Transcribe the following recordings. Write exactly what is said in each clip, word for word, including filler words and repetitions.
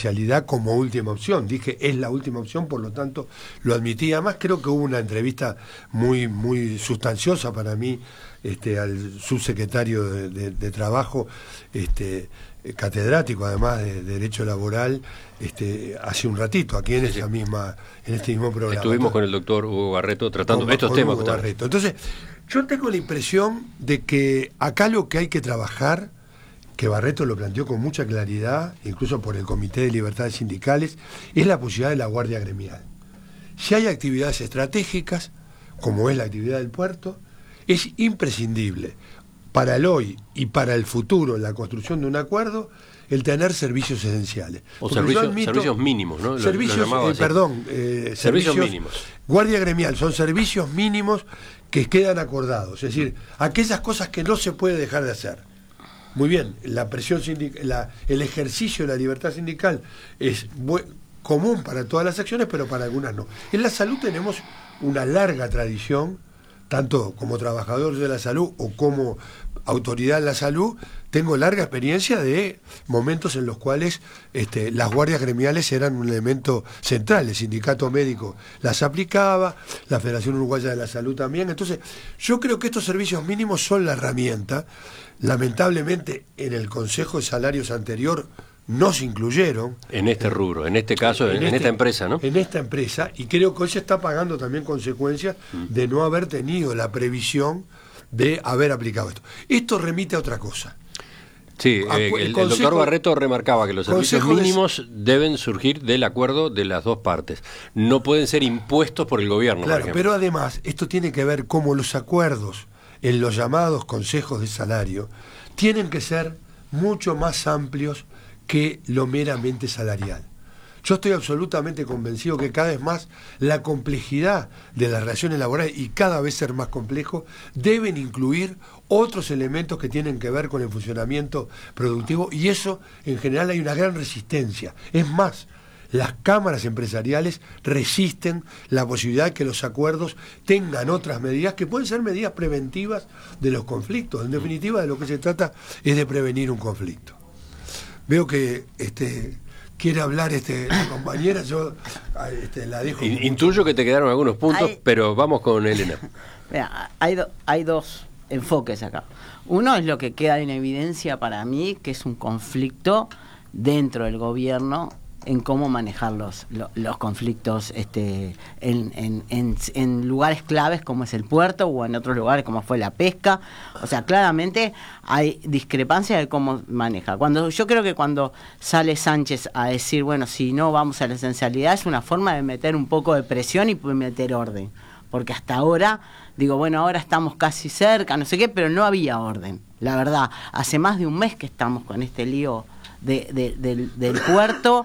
esencialidad como última opción. Dije, es la última opción, por lo tanto lo admití. Además creo que hubo una entrevista muy, muy sustanciosa para mí este, al subsecretario de, de, de Trabajo, este, catedrático además de, de Derecho Laboral, este, hace un ratito, aquí en, esa misma, en este mismo programa. Estuvimos Entonces, con el doctor Hugo Barreto tratando con, estos con temas. Hugo Barreto. Entonces, yo tengo la impresión de que acá lo que hay que trabajar, que Barreto lo planteó con mucha claridad, incluso por el Comité de Libertades Sindicales, es la posibilidad de la guardia gremial. Si hay actividades estratégicas, como es la actividad del puerto, es imprescindible para el hoy y para el futuro, en la construcción de un acuerdo, el tener servicios esenciales. O servicios, admito, servicios mínimos, ¿no? Servicios, lo, lo eh, perdón, eh, servicios, servicios mínimos. Guardia gremial, son servicios mínimos que quedan acordados, es decir, aquellas cosas que no se puede dejar de hacer. Muy bien, la presión sindical, la, el ejercicio de la libertad sindical es común para todas las acciones, pero para algunas no. En la salud tenemos una larga tradición, tanto como trabajador de la salud o como autoridad de la salud, tengo larga experiencia de momentos en los cuales este, las guardias gremiales eran un elemento central. El sindicato médico las aplicaba, la Federación Uruguaya de la Salud también. Entonces, yo creo que estos servicios mínimos son la herramienta. Lamentablemente, en el Consejo de Salarios anterior no se incluyeron. En este rubro, en este caso, en, en, este, en esta empresa, ¿no? En esta empresa, y creo que hoy se está pagando también consecuencias mm. de no haber tenido la previsión de haber aplicado esto. Esto remite a otra cosa. Sí, a, eh, el, el, consejo, el doctor Barreto remarcaba que los servicios mínimos de... deben surgir del acuerdo de las dos partes. No pueden ser impuestos por el gobierno, claro, por ejemplo. Pero además, esto tiene que ver cómo los acuerdos en los llamados consejos de salario tienen que ser mucho más amplios que lo meramente salarial. Yo estoy absolutamente convencido que cada vez más la complejidad de las relaciones laborales, y cada vez ser más complejo, deben incluir otros elementos que tienen que ver con el funcionamiento productivo, y eso en general hay una gran resistencia. Es más, las cámaras empresariales resisten la posibilidad de que los acuerdos tengan otras medidas que pueden ser medidas preventivas de los conflictos. En definitiva, de lo que se trata es de prevenir un conflicto. Veo que este quiere hablar este la compañera, yo este, la dejo. Intuyo que te quedaron algunos puntos, hay, pero vamos con Elena. Mira, hay, do, hay dos enfoques acá. Uno es lo que queda en evidencia para mí, que es un conflicto dentro del gobierno en cómo manejar los, los, los conflictos este, en, en, en, en lugares claves como es el puerto o en otros lugares como fue la pesca. O sea, claramente hay discrepancia de cómo maneja. Cuando yo creo que cuando sale Sánchez a decir, bueno, si no vamos a la esencialidad, es una forma de meter un poco de presión y meter orden. Porque hasta ahora, digo, bueno, ahora estamos casi cerca, no sé qué, pero no había orden. La verdad, hace más de un mes que estamos con este lío De, de, del, del puerto,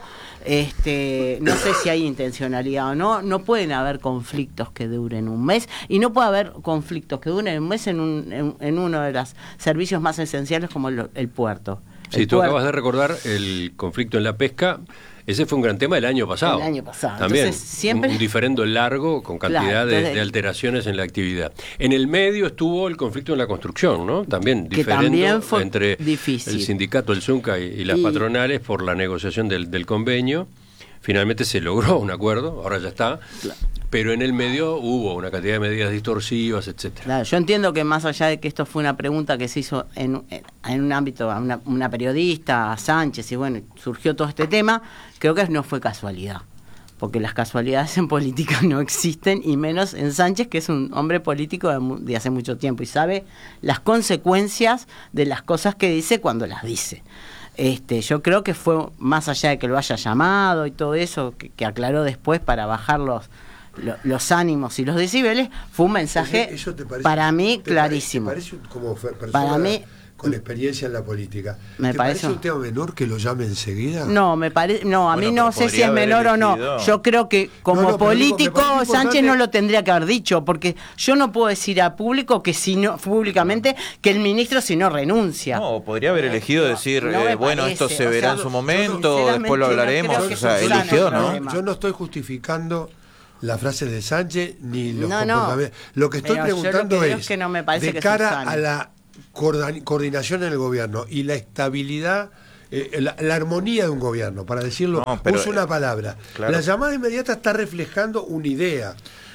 este, no sé si hay intencionalidad o no, no pueden haber conflictos que duren un mes, y no puede haber conflictos que duren un mes en, un, en, en uno de los servicios más esenciales como el, el puerto. Sí, el tú puerto. acabas de recordar el conflicto en la pesca. Ese fue un gran tema el año pasado. El año pasado. También, entonces, siempre... un, un diferendo largo con cantidad claro, de, entonces... de alteraciones en la actividad. En el medio estuvo el conflicto en la construcción, ¿no? También que diferendo también fue entre difícil. El sindicato, el Zunca y, y las y... patronales por la negociación del, del convenio. Finalmente se logró un acuerdo, ahora ya está, claro. Pero en el medio hubo una cantidad de medidas distorsivas, etcétera. Claro, yo entiendo que más allá de que esto fue una pregunta que se hizo en, en un ámbito a una, una periodista, a Sánchez, y bueno, surgió todo este tema, creo que no fue casualidad, porque las casualidades en política no existen, y menos en Sánchez, que es un hombre político de, de hace mucho tiempo y sabe las consecuencias de las cosas que dice cuando las dice. Este, yo creo que fue más allá de que lo haya llamado y todo eso, que, que aclaró después para bajar los, los, los ánimos y los decibeles, fue un mensaje ¿Eso, eso parece, para mí clarísimo. ¿Te parece como persona para mí, con experiencia en la política? Me ¿Te parece, parece un tema menor que lo llame enseguida? No, me parece, no, a bueno, mí no sé si es menor o no. Yo creo que como no, no, político digo, Sánchez no lo tendría que haber dicho, porque yo no puedo decir a público que si no públicamente que el ministro si no renuncia. No, podría haber elegido decir, no eh, bueno, parece. esto se verá o sea, en su momento, después lo hablaremos, o sea, eligió, ¿no? Yo no estoy justificando las frases de Sánchez ni los no, comportamientos. No. Lo que estoy Pero preguntando lo que es, es que no me parece de que cara a la coordinación en el gobierno y la estabilidad eh, la, la armonía de un gobierno, para decirlo, no, pero, uso una palabra. Claro. La llamada inmediata está reflejando una idea.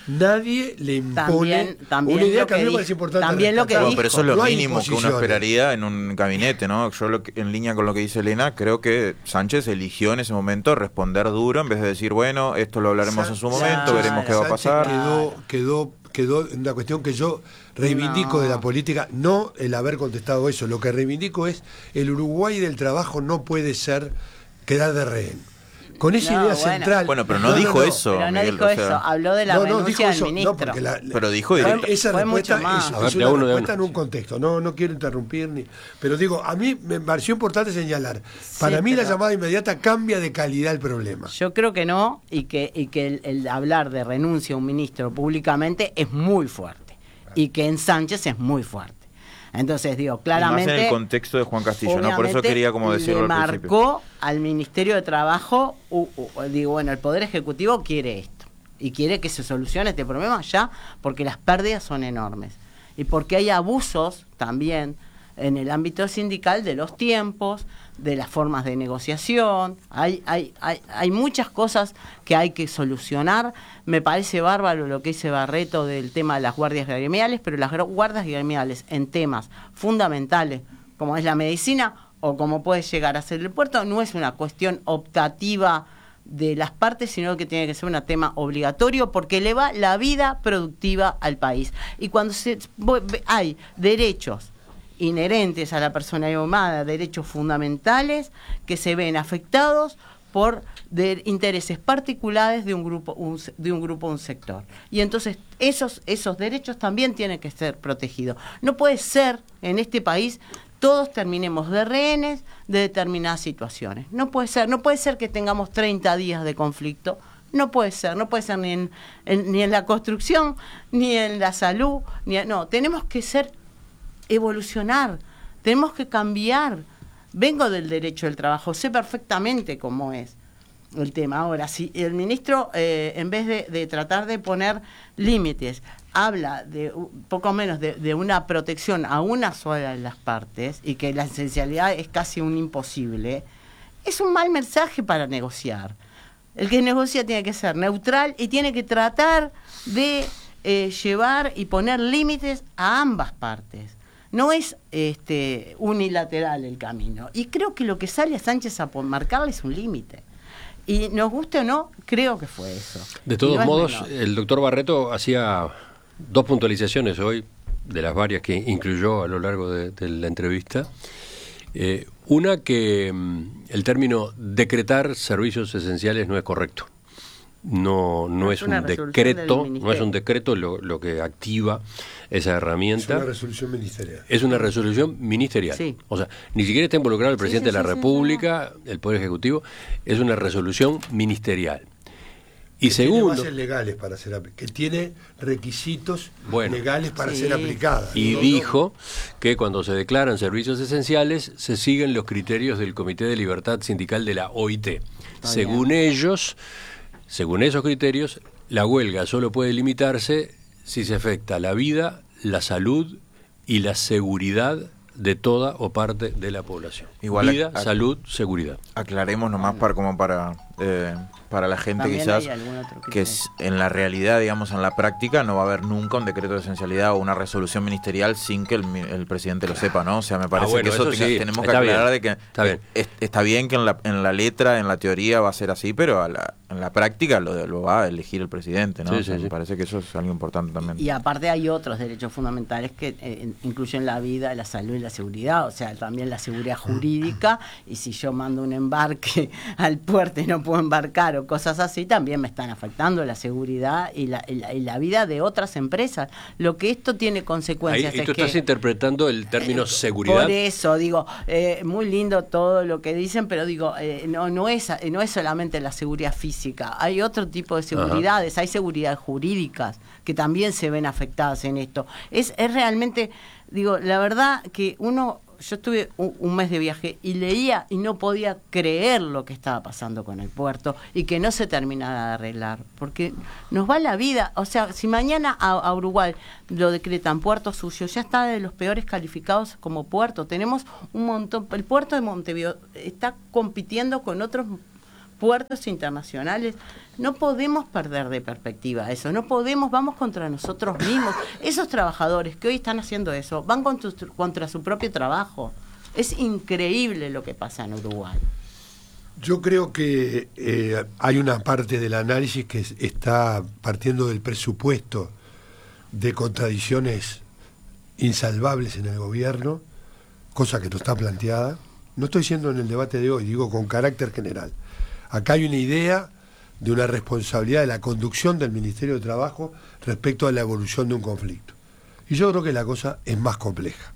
Nadie le impone también, también una idea que, que a mí me parece importante. También lo que no, dijo. pero eso es lo no mínimo que uno esperaría en un gabinete, ¿no? Yo, lo que, en línea con lo que dice Elena, creo que Sánchez eligió en ese momento responder duro en vez de decir, bueno, esto lo hablaremos Sa en su momento, claro, veremos qué va a pasar. Quedó, quedó, quedó una cuestión que yo reivindico no. de la política, no el haber contestado eso. Lo que reivindico es el Uruguay del trabajo no puede ser quedar de rehén. Con esa no, idea bueno. central. Bueno, pero no, no dijo no, no. eso. Pero no Miguel, dijo o sea, eso. Habló de la no, renuncia no, del eso, ministro. No, la, pero dijo directo. Esa fue respuesta mucho más. es, ver, es una uno, respuesta en un contexto. No, no quiero interrumpir ni. Pero digo, a mí me pareció importante señalar. Para sí, mí pero... la llamada inmediata cambia de calidad el problema. Yo creo que no, y que, y que el, el hablar de renuncia a un ministro públicamente es muy fuerte. Y que en Sánchez es muy fuerte. Entonces, digo, claramente... Y más en el contexto de Juan Castillo, ¿no? Por eso quería como decirlo le al marcó principio. Al Ministerio de Trabajo, uh, uh, digo, bueno, el Poder Ejecutivo quiere esto. Y quiere que se solucione este problema ya, porque las pérdidas son enormes. Y porque hay abusos también en el ámbito sindical de los tiempos, de las formas de negociación. Hay, hay, hay, hay muchas cosas que hay que solucionar. Me parece bárbaro lo que dice Barreto del tema de las guardias gremiales, pero las guardias gremiales en temas fundamentales, como es la medicina o como puede llegar a ser el puerto, no es una cuestión optativa de las partes, sino que tiene que ser un tema obligatorio porque eleva la vida productiva al país. Y cuando se, hay derechos inherentes a la personalidad humana, derechos fundamentales que se ven afectados por de intereses particulares de un grupo un, de un grupo un sector. Y entonces esos esos derechos también tienen que ser protegidos. No puede ser en este país todos terminemos de rehenes de determinadas situaciones. No puede ser, no puede ser que tengamos treinta días de conflicto. No puede ser, no puede ser ni en, en ni en la construcción, ni en la salud, ni en, no, tenemos que ser evolucionar, tenemos que cambiar. Vengo del derecho del trabajo, sé perfectamente cómo es el tema. Ahora, si el ministro, eh, en vez de, de tratar de poner límites, habla de poco menos de, de una protección a una sola de las partes y que la esencialidad es casi un imposible, es un mal mensaje para negociar. El que negocia tiene que ser neutral y tiene que tratar de eh, llevar y poner límites a ambas partes. No es este, unilateral el camino. Y creo que lo que sale a Sánchez a marcarle es un límite. Y nos guste o no, creo que fue eso. De todos no modos, el doctor Barreto hacía dos puntualizaciones hoy, de las varias que incluyó a lo largo de, de la entrevista. Eh, una, que mm, el término decretar servicios esenciales no es correcto. No, no, no es, es un decreto, no es un decreto lo, lo que activa esa herramienta. Es una resolución ministerial. Es una resolución ministerial. Sí. O sea, ni siquiera está involucrado el presidente sí, sí, de la sí, República, sí, sí. el Poder Ejecutivo, es una resolución ministerial. Y que segundo, tiene bases legales para ser que tiene requisitos bueno, legales para sí. ser aplicada. Y ¿no? dijo que cuando se declaran servicios esenciales se siguen los criterios del Comité de Libertad Sindical de la O I T. Ah, Según bien. ellos, según esos criterios, la huelga solo puede limitarse si se afecta la vida, la salud y la seguridad de toda o parte de la población. Igual vida, a, salud, seguridad. Aclaremos nomás para como para eh, para la gente quizás que es, en la realidad, digamos, en la práctica no va a haber nunca un decreto de esencialidad o una resolución ministerial sin que el, el presidente lo sepa, ¿no? O sea, me parece ah, bueno, que eso, eso tenga, sí. tenemos que está aclarar bien. de que está bien. Es, está bien que en la en la letra, en la teoría va a ser así, pero a la, en la práctica lo, lo va a elegir el presidente, ¿no? Sí, o sea, sí, me sí. parece que eso es algo importante también. Y aparte hay otros derechos fundamentales que eh, incluyen la vida, la salud y la seguridad, o sea, también la seguridad jurídica, y si yo mando un embarque al puerto y no puedo embarcar o cosas así, también me están afectando la seguridad y la, y la, y la vida de otras empresas. Lo que esto tiene consecuencias Ahí, es tú que... estás interpretando el término eh, seguridad. Por eso, digo, eh, muy lindo todo lo que dicen, pero digo, eh, no, no, es, no es solamente la seguridad física, hay otro tipo de seguridades, Ajá. hay seguridades jurídicas que también se ven afectadas en esto. Es, es realmente, digo, la verdad que uno yo estuve un, un mes de viaje y leía y no podía creer lo que estaba pasando con el puerto y que no se terminara de arreglar, porque nos va la vida. O sea, si mañana a, a Uruguay lo decretan puerto sucio, ya está de los peores calificados como puerto. Tenemos un montón, el puerto de Montevideo está compitiendo con otros puertos internacionales. No podemos perder de perspectiva eso, no podemos, vamos contra nosotros mismos. Esos trabajadores que hoy están haciendo eso, van contra, contra su propio trabajo. Es increíble lo que pasa en Uruguay. Yo creo que eh, hay una parte del análisis que está partiendo del presupuesto de contradicciones insalvables en el gobierno, cosa que no está planteada. No estoy diciendo en el debate de hoy, digo con carácter general. Acá hay una idea de una responsabilidad de la conducción del Ministerio de Trabajo respecto a la evolución de un conflicto. Y yo creo que la cosa es más compleja.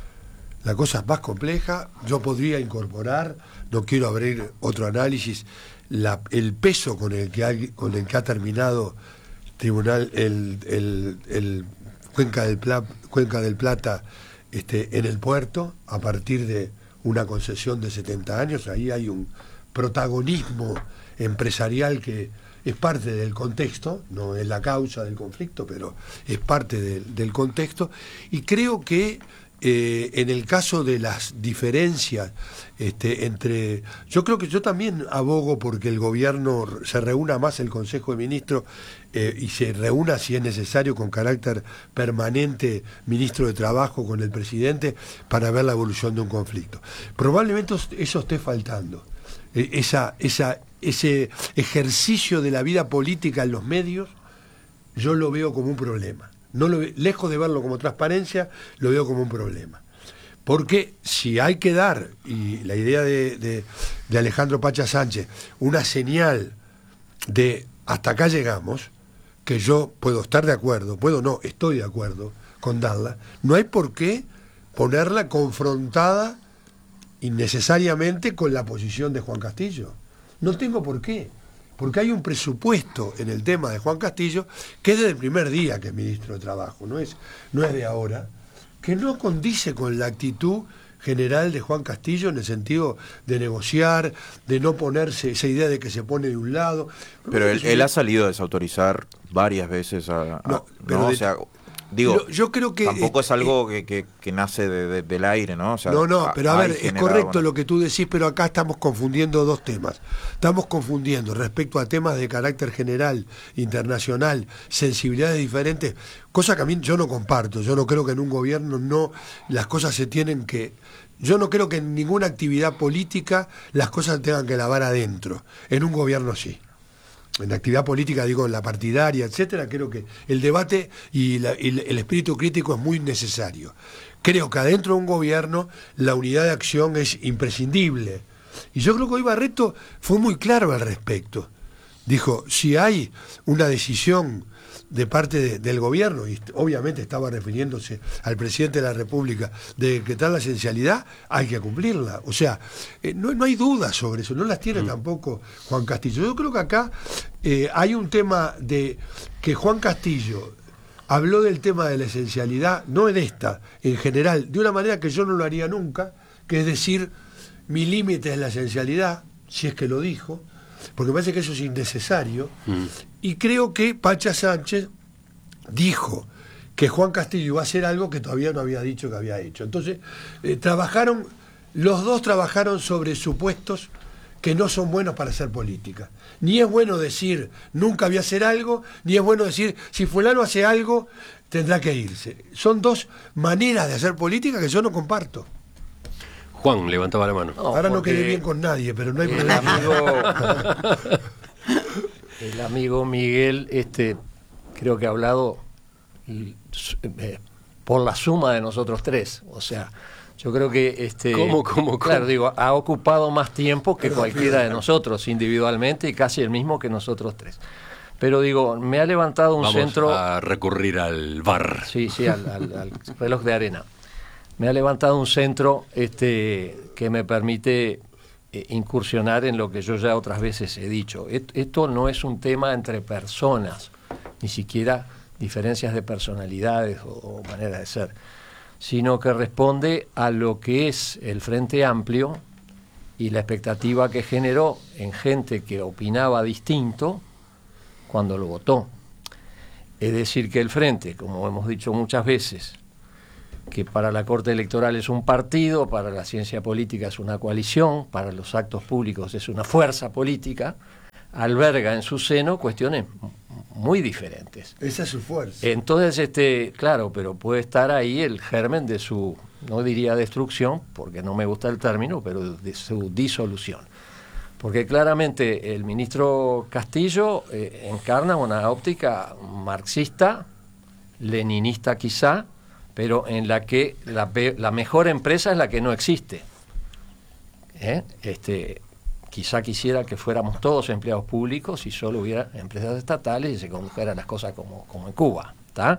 La cosa es más compleja, yo podría incorporar, no quiero abrir otro análisis, la, el peso con el que ha, con el que ha terminado tribunal el, el, el Cuenca del Plata, Cuenca del Plata este, en el puerto, a partir de una concesión de setenta años, ahí hay un protagonismo empresarial que es parte del contexto, no es la causa del conflicto, pero es parte de, del contexto, y creo que eh, en el caso de las diferencias este, entre... Yo creo que yo también abogo porque el gobierno se reúna más el Consejo de Ministros eh, y se reúna, si es necesario, con carácter permanente, ministro de Trabajo con el presidente, para ver la evolución de un conflicto. Probablemente eso esté faltando. Esa, esa, ese ejercicio de la vida política en los medios, yo lo veo como un problema. No lo, lejos de verlo como transparencia, lo veo como un problema. Porque si hay que dar, y la idea de, de, de Alejandro Pacha Sánchez, una señal de hasta acá llegamos, que yo puedo estar de acuerdo, puedo no, estoy de acuerdo con darla, no hay por qué ponerla confrontada innecesariamente con la posición de Juan Castillo. No tengo por qué, porque hay un presupuesto en el tema de Juan Castillo que es desde el primer día que es ministro de Trabajo, no es, no es de ahora, que no condice con la actitud general de Juan Castillo en el sentido de negociar, de no ponerse esa idea de que se pone de un lado. Pero él, él ha salido a desautorizar varias veces a... a no, pero no, de, o sea, digo, pero yo creo que tampoco es, es algo eh, que, que, que nace de, de, del aire, ¿no? O sea, no, no, pero a ver, es correcto bueno. lo que tú decís, pero acá estamos confundiendo dos temas. Estamos confundiendo respecto a temas de carácter general, internacional, sensibilidades diferentes, cosa que a mí yo no comparto. Yo no creo que en un gobierno no las cosas se tienen que... Yo no creo que en ninguna actividad política las cosas se tengan que lavar adentro. En un gobierno sí. En la actividad política, digo, en la partidaria, etcétera, creo que el debate y, la, y el espíritu crítico es muy necesario. Creo que adentro de un gobierno la unidad de acción es imprescindible. Y yo creo que hoy Barreto fue muy claro al respecto. Dijo, si hay una decisión de parte de, del gobierno, y obviamente estaba refiriéndose al presidente de la República, de decretar la esencialidad, hay que cumplirla. O sea, eh, no, no hay dudas sobre eso, no las tiene mm. tampoco Juan Castillo. Yo creo que acá eh, hay un tema de que Juan Castillo habló del tema de la esencialidad, no en esta, en general, de una manera que yo no lo haría nunca, que es decir, mi límite es la esencialidad, si es que lo dijo, porque me parece que eso es innecesario, mm. y creo que Pacha Sánchez dijo que Juan Castillo iba a hacer algo que todavía no había dicho que había hecho. Entonces, eh, trabajaron, los dos trabajaron sobre supuestos que no son buenos para hacer política. Ni es bueno decir nunca voy a hacer algo, ni es bueno decir si fulano hace algo, tendrá que irse. Son dos maneras de hacer política que yo no comparto. Juan levantaba la mano. No, ahora no quedé bien con nadie, pero no hay el problema. Amigo, el amigo Miguel, este, creo que ha hablado eh, por la suma de nosotros tres. O sea, yo creo que este, ¿Cómo, cómo, claro, cómo? digo, ha ocupado más tiempo que cualquiera de nosotros individualmente y casi el mismo que nosotros tres. Pero digo, me ha levantado un Vamos centro. a recurrir al V A R. Sí, sí, al, al, al reloj de arena. Me ha levantado un centro este, que me permite eh, incursionar en lo que yo ya otras veces he dicho. Et, esto no es un tema entre personas, ni siquiera diferencias de personalidades o, o manera de ser, sino que responde a lo que es el Frente Amplio y la expectativa que generó en gente que opinaba distinto cuando lo votó. Es decir, que el Frente, como hemos dicho muchas veces, que para la Corte Electoral es un partido, para la ciencia política es una coalición, para los actos públicos es una fuerza política, alberga en su seno cuestiones muy diferentes. Esa es su fuerza. Entonces, este, claro, pero puede estar ahí el germen de su, no diría destrucción, porque no me gusta el término, pero de su disolución. Porque claramente el ministro Castillo eh, encarna una óptica marxista, leninista quizá, pero en la que la, la mejor empresa es la que no existe. ¿Eh? Este, quizá quisiera que fuéramos todos empleados públicos y solo hubiera empresas estatales y se condujeran las cosas como, como en Cuba. ¿Tá?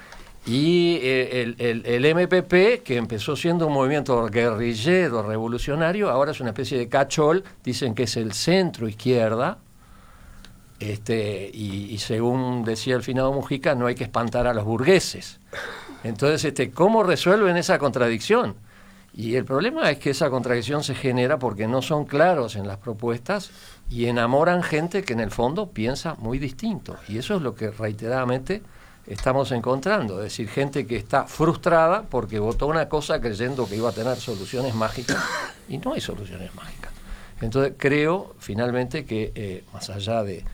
Y eh, el, el, el M P P, que empezó siendo un movimiento guerrillero, revolucionario, ahora es una especie de cachol, dicen que es el centro izquierda, este, y, y según decía el finado Mujica, no hay que espantar a los burgueses. Entonces, este, ¿cómo resuelven esa contradicción? Y el problema es que esa contradicción se genera porque no son claros en las propuestas y enamoran gente que en el fondo piensa muy distinto. Y eso es lo que reiteradamente estamos encontrando. Es decir, gente que está frustrada porque votó una cosa creyendo que iba a tener soluciones mágicas y no hay soluciones mágicas. Entonces, creo finalmente que eh, más allá de,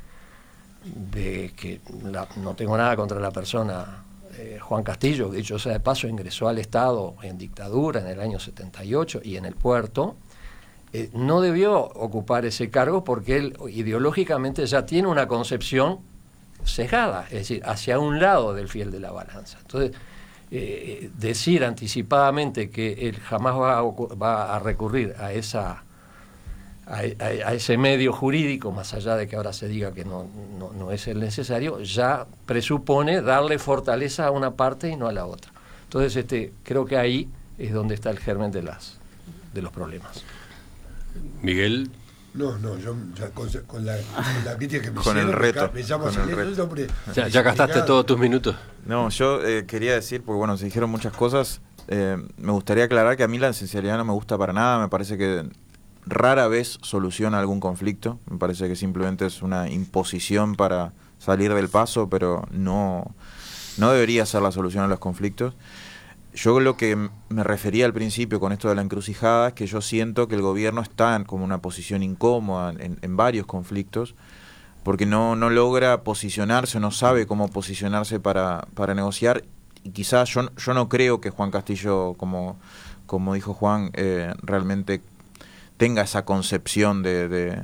de que la, no tengo nada contra la persona Juan Castillo, que dicho sea de paso ingresó al Estado en dictadura en el año setenta y ocho y en el puerto, eh, no debió ocupar ese cargo porque él ideológicamente ya tiene una concepción sesgada, es decir, hacia un lado del fiel de la balanza. Entonces, eh, decir anticipadamente que él jamás va a, va a recurrir a esa A, a, a ese medio jurídico, más allá de que ahora se diga que no, no, no es el necesario, ya presupone darle fortaleza a una parte y no a la otra. Entonces, este, creo que ahí es donde está el germen de las de los problemas. Miguel. No, no, yo ya con, con, la, con la crítica que me con hicieron, el reto, me, me con el reto. Hombre, ya, ya gastaste todos tus minutos. No, yo eh, quería decir, porque bueno, se dijeron muchas cosas, eh, me gustaría aclarar que a mí la esencialidad no me gusta para nada, me parece que rara vez soluciona algún conflicto, me parece que simplemente es una imposición para salir del paso, pero no, no debería ser la solución a los conflictos. Yo lo que me refería al principio con esto de la encrucijada es que yo siento que el gobierno está en como una posición incómoda en, en varios conflictos, porque no, no logra posicionarse, no sabe cómo posicionarse para, para negociar, y quizás yo, yo no creo que Juan Castillo, como, como dijo Juan, eh, realmente tenga esa concepción de, de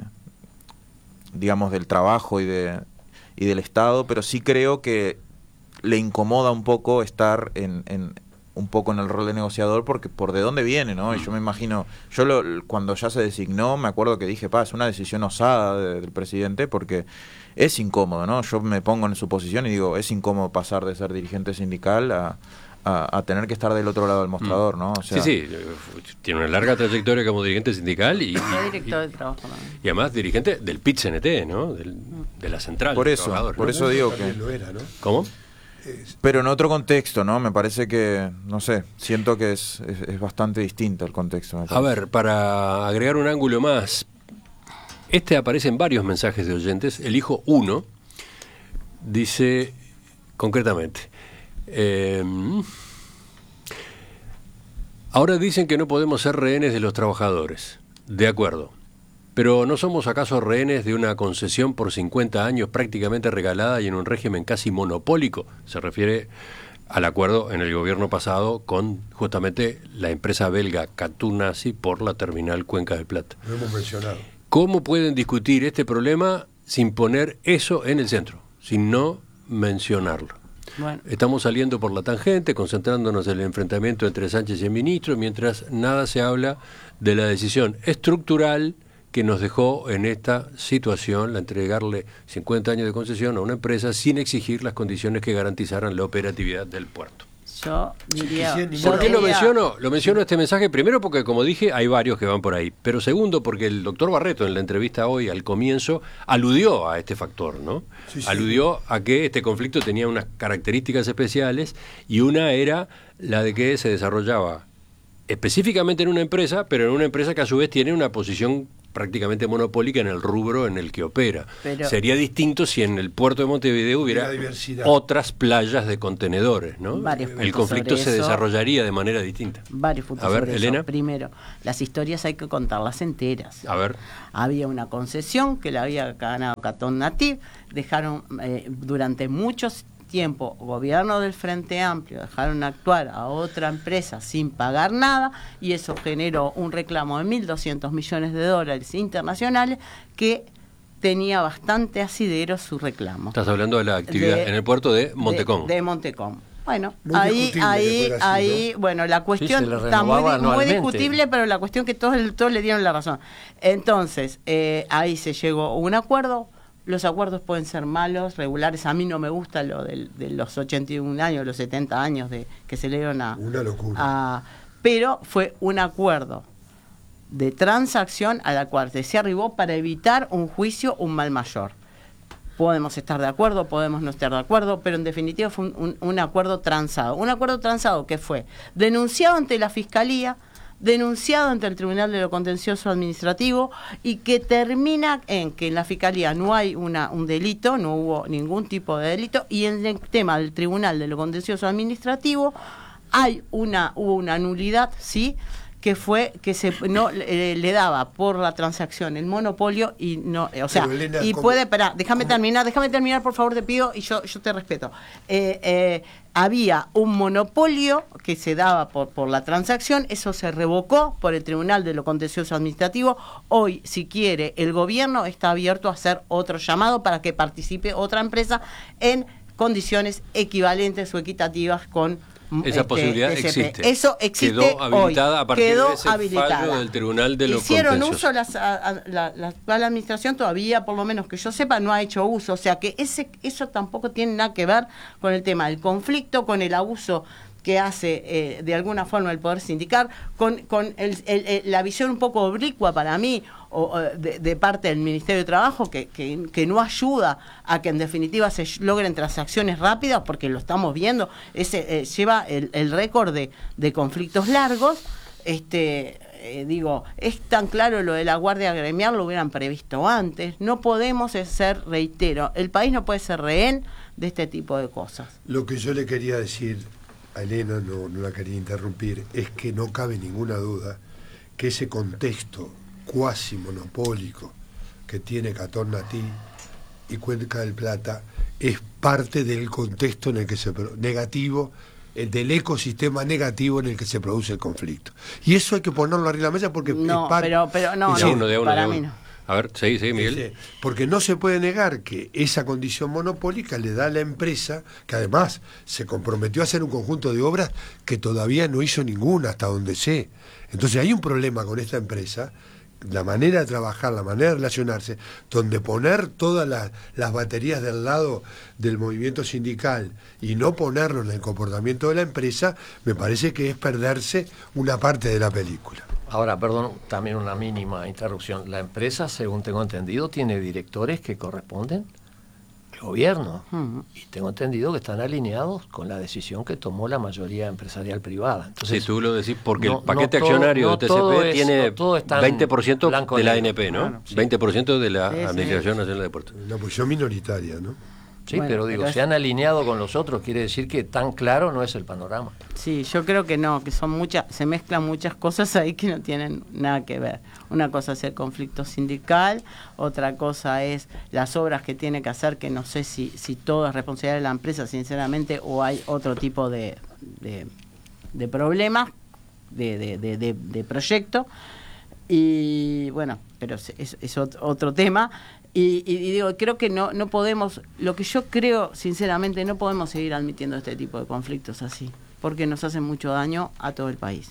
digamos, del trabajo y de y del Estado, pero sí creo que le incomoda un poco estar en, en un poco en el rol de negociador, porque por de dónde viene, ¿no? Y yo me imagino, yo lo, cuando ya se designó, me acuerdo que dije, pa, es una decisión osada de, del presidente, porque es incómodo, ¿no? Yo me pongo en su posición y digo, es incómodo pasar de ser dirigente sindical a A, a tener que estar del otro lado del mostrador, ¿no? O sea, sí, sí, tiene una larga trayectoria como dirigente sindical y, Fue y, director y, de trabajo también. y además dirigente del P I T C N T, ¿no? Del, de la central. Por eso, por ¿no? eso digo que... Lo era, ¿no? ¿Cómo? Pero en otro contexto, ¿no? Me parece que, no sé, siento que es, es, es bastante distinto el contexto. A ver, para agregar un ángulo más, este aparece en varios mensajes de oyentes, elijo uno, dice concretamente... Eh, Ahora dicen que no podemos ser rehenes de los trabajadores. De acuerdo. Pero ¿no somos acaso rehenes de una concesión por cincuenta años prácticamente regalada y en un régimen casi monopólico? Se refiere al acuerdo en el gobierno pasado con justamente la empresa belga Catunasi por la terminal Cuenca del Plata. Lo hemos mencionado. ¿Cómo pueden discutir este problema sin poner eso en el centro, sin no mencionarlo? Bueno. Estamos saliendo por la tangente, concentrándonos en el enfrentamiento entre Sánchez y el ministro, mientras nada se habla de la decisión estructural que nos dejó en esta situación, la entregarle cincuenta años de concesión a una empresa sin exigir las condiciones que garantizaran la operatividad del puerto. Yo diría... ¿Por qué lo menciono? Lo menciono este mensaje, primero porque, como dije, hay varios que van por ahí, pero segundo porque el doctor Barreto en la entrevista hoy, al comienzo, aludió a este factor, ¿no? Sí, sí. Aludió a que este conflicto tenía unas características especiales y una era la de que se desarrollaba específicamente en una empresa, pero en una empresa que a su vez tiene una posición prácticamente monopólica en el rubro en el que opera. Pero sería distinto si en el puerto de Montevideo hubiera otras playas de contenedores, ¿no? El conflicto se desarrollaría de manera distinta. Varios puntos. A ver, sobre Elena. Eso. Primero, las historias hay que contarlas enteras. A ver. Había una concesión que la había ganado Catón Nativ, dejaron eh, durante muchos tiempo, gobierno del Frente Amplio, dejaron actuar a otra empresa sin pagar nada y eso generó un reclamo de mil doscientos millones de dólares internacionales que tenía bastante asidero su reclamo. Estás hablando de la actividad de, en el puerto de Montecón. De, de Montecón. Bueno, muy ahí, ahí, así, ahí, ¿no? bueno, la cuestión sí, está muy, muy discutible, pero la cuestión que todos, todos le dieron la razón. Entonces, eh, ahí se llegó a un acuerdo. Los acuerdos pueden ser malos, regulares. A mí no me gusta lo de, de los ochenta y un años, los setenta años de que se le dieron a... Una locura. A, pero fue un acuerdo de transacción a la cual se arribó para evitar un juicio, un mal mayor. Podemos estar de acuerdo, podemos no estar de acuerdo, pero en definitiva fue un, un, un acuerdo transado. Un acuerdo transado que fue denunciado ante la Fiscalía, denunciado ante el Tribunal de lo Contencioso Administrativo y que termina en que en la Fiscalía no hay una, un delito, no hubo ningún tipo de delito, y en el tema del Tribunal de lo Contencioso Administrativo hay una, hubo una nulidad, ¿sí?, que fue que se no eh, le daba por la transacción el monopolio y no, eh, o sea, Elena, y ¿cómo? puede, espera, déjame ¿cómo? terminar, déjame terminar, por favor, te pido, y yo, yo te respeto. Eh, eh, había un monopolio que se daba por, por la transacción, eso se revocó por el Tribunal de lo Contencioso Administrativo. Hoy, si quiere, el gobierno está abierto a hacer otro llamado para que participe otra empresa en condiciones equivalentes o equitativas con esa este, posibilidad S P. existe. Eso existe. Quedó habilitada hoy. a partir Quedó de ese habilitada. fallo del Tribunal de lo Hicieron Contencioso. uso las, a, a, la, la actual administración todavía, por lo menos que yo sepa, no ha hecho uso. O sea que ese eso tampoco tiene nada que ver con el tema del conflicto, con el abuso que hace eh, de alguna forma el poder sindical, con, con el, el, el, la visión un poco oblicua para mí o, o de, de parte del Ministerio de Trabajo que, que, que no ayuda a que en definitiva se logren transacciones rápidas, porque lo estamos viendo, ese eh, lleva el, el récord de, de conflictos largos. Este eh, digo, es tan claro lo de la guardia gremial, lo hubieran previsto antes. No podemos ser, reitero, el país no puede ser rehén de este tipo de cosas. Lo que yo le quería decir a Elena, no, no la quería interrumpir, es que no cabe ninguna duda que ese contexto cuasi monopólico que tiene Catón Nativ y Cuenca del Plata es parte del contexto en el que se negativo, el del ecosistema negativo en el que se produce el conflicto. Y eso hay que ponerlo arriba de la mesa porque no, es parte, pero, pero no, no, uno de uno, para de mí uno. no. A ver, sí, sí, Miguel. Porque no se puede negar que esa condición monopólica le da a la empresa, que además se comprometió a hacer un conjunto de obras que todavía no hizo ninguna, hasta donde sé. Entonces hay un problema con esta empresa, la manera de trabajar, la manera de relacionarse, donde poner todas las, las baterías del lado del movimiento sindical y no ponerlo en el comportamiento de la empresa, me parece que es perderse una parte de la película. Ahora, perdón, también una mínima interrupción. La empresa, según tengo entendido, tiene directores que corresponden al gobierno. Uh-huh. Y tengo entendido que están alineados con la decisión que tomó la mayoría empresarial privada. Entonces, sí, tú lo decís porque no, el paquete no accionario no de T C P es, tiene no veinte por ciento de la A N P, ¿no? Claro, sí. veinte por ciento de la sí, Administración sí. Nacional de Deportes. Una posición minoritaria, ¿no? Sí, bueno, pero digo, pero es... se han alineado con los otros, quiere decir que tan claro no es el panorama. Sí, yo creo que no, que son muchas, se mezclan muchas cosas ahí que no tienen nada que ver. Una cosa es el conflicto sindical, otra cosa es las obras que tiene que hacer, que no sé si, si todo es responsabilidad de la empresa, sinceramente, o hay otro tipo de, de, de problemas, de, de, de, de, de proyecto. Y bueno, pero es, es, es otro tema. Y, y, y digo, creo que no, no podemos, lo que yo creo, sinceramente, no podemos seguir admitiendo este tipo de conflictos así, porque nos hacen mucho daño a todo el país.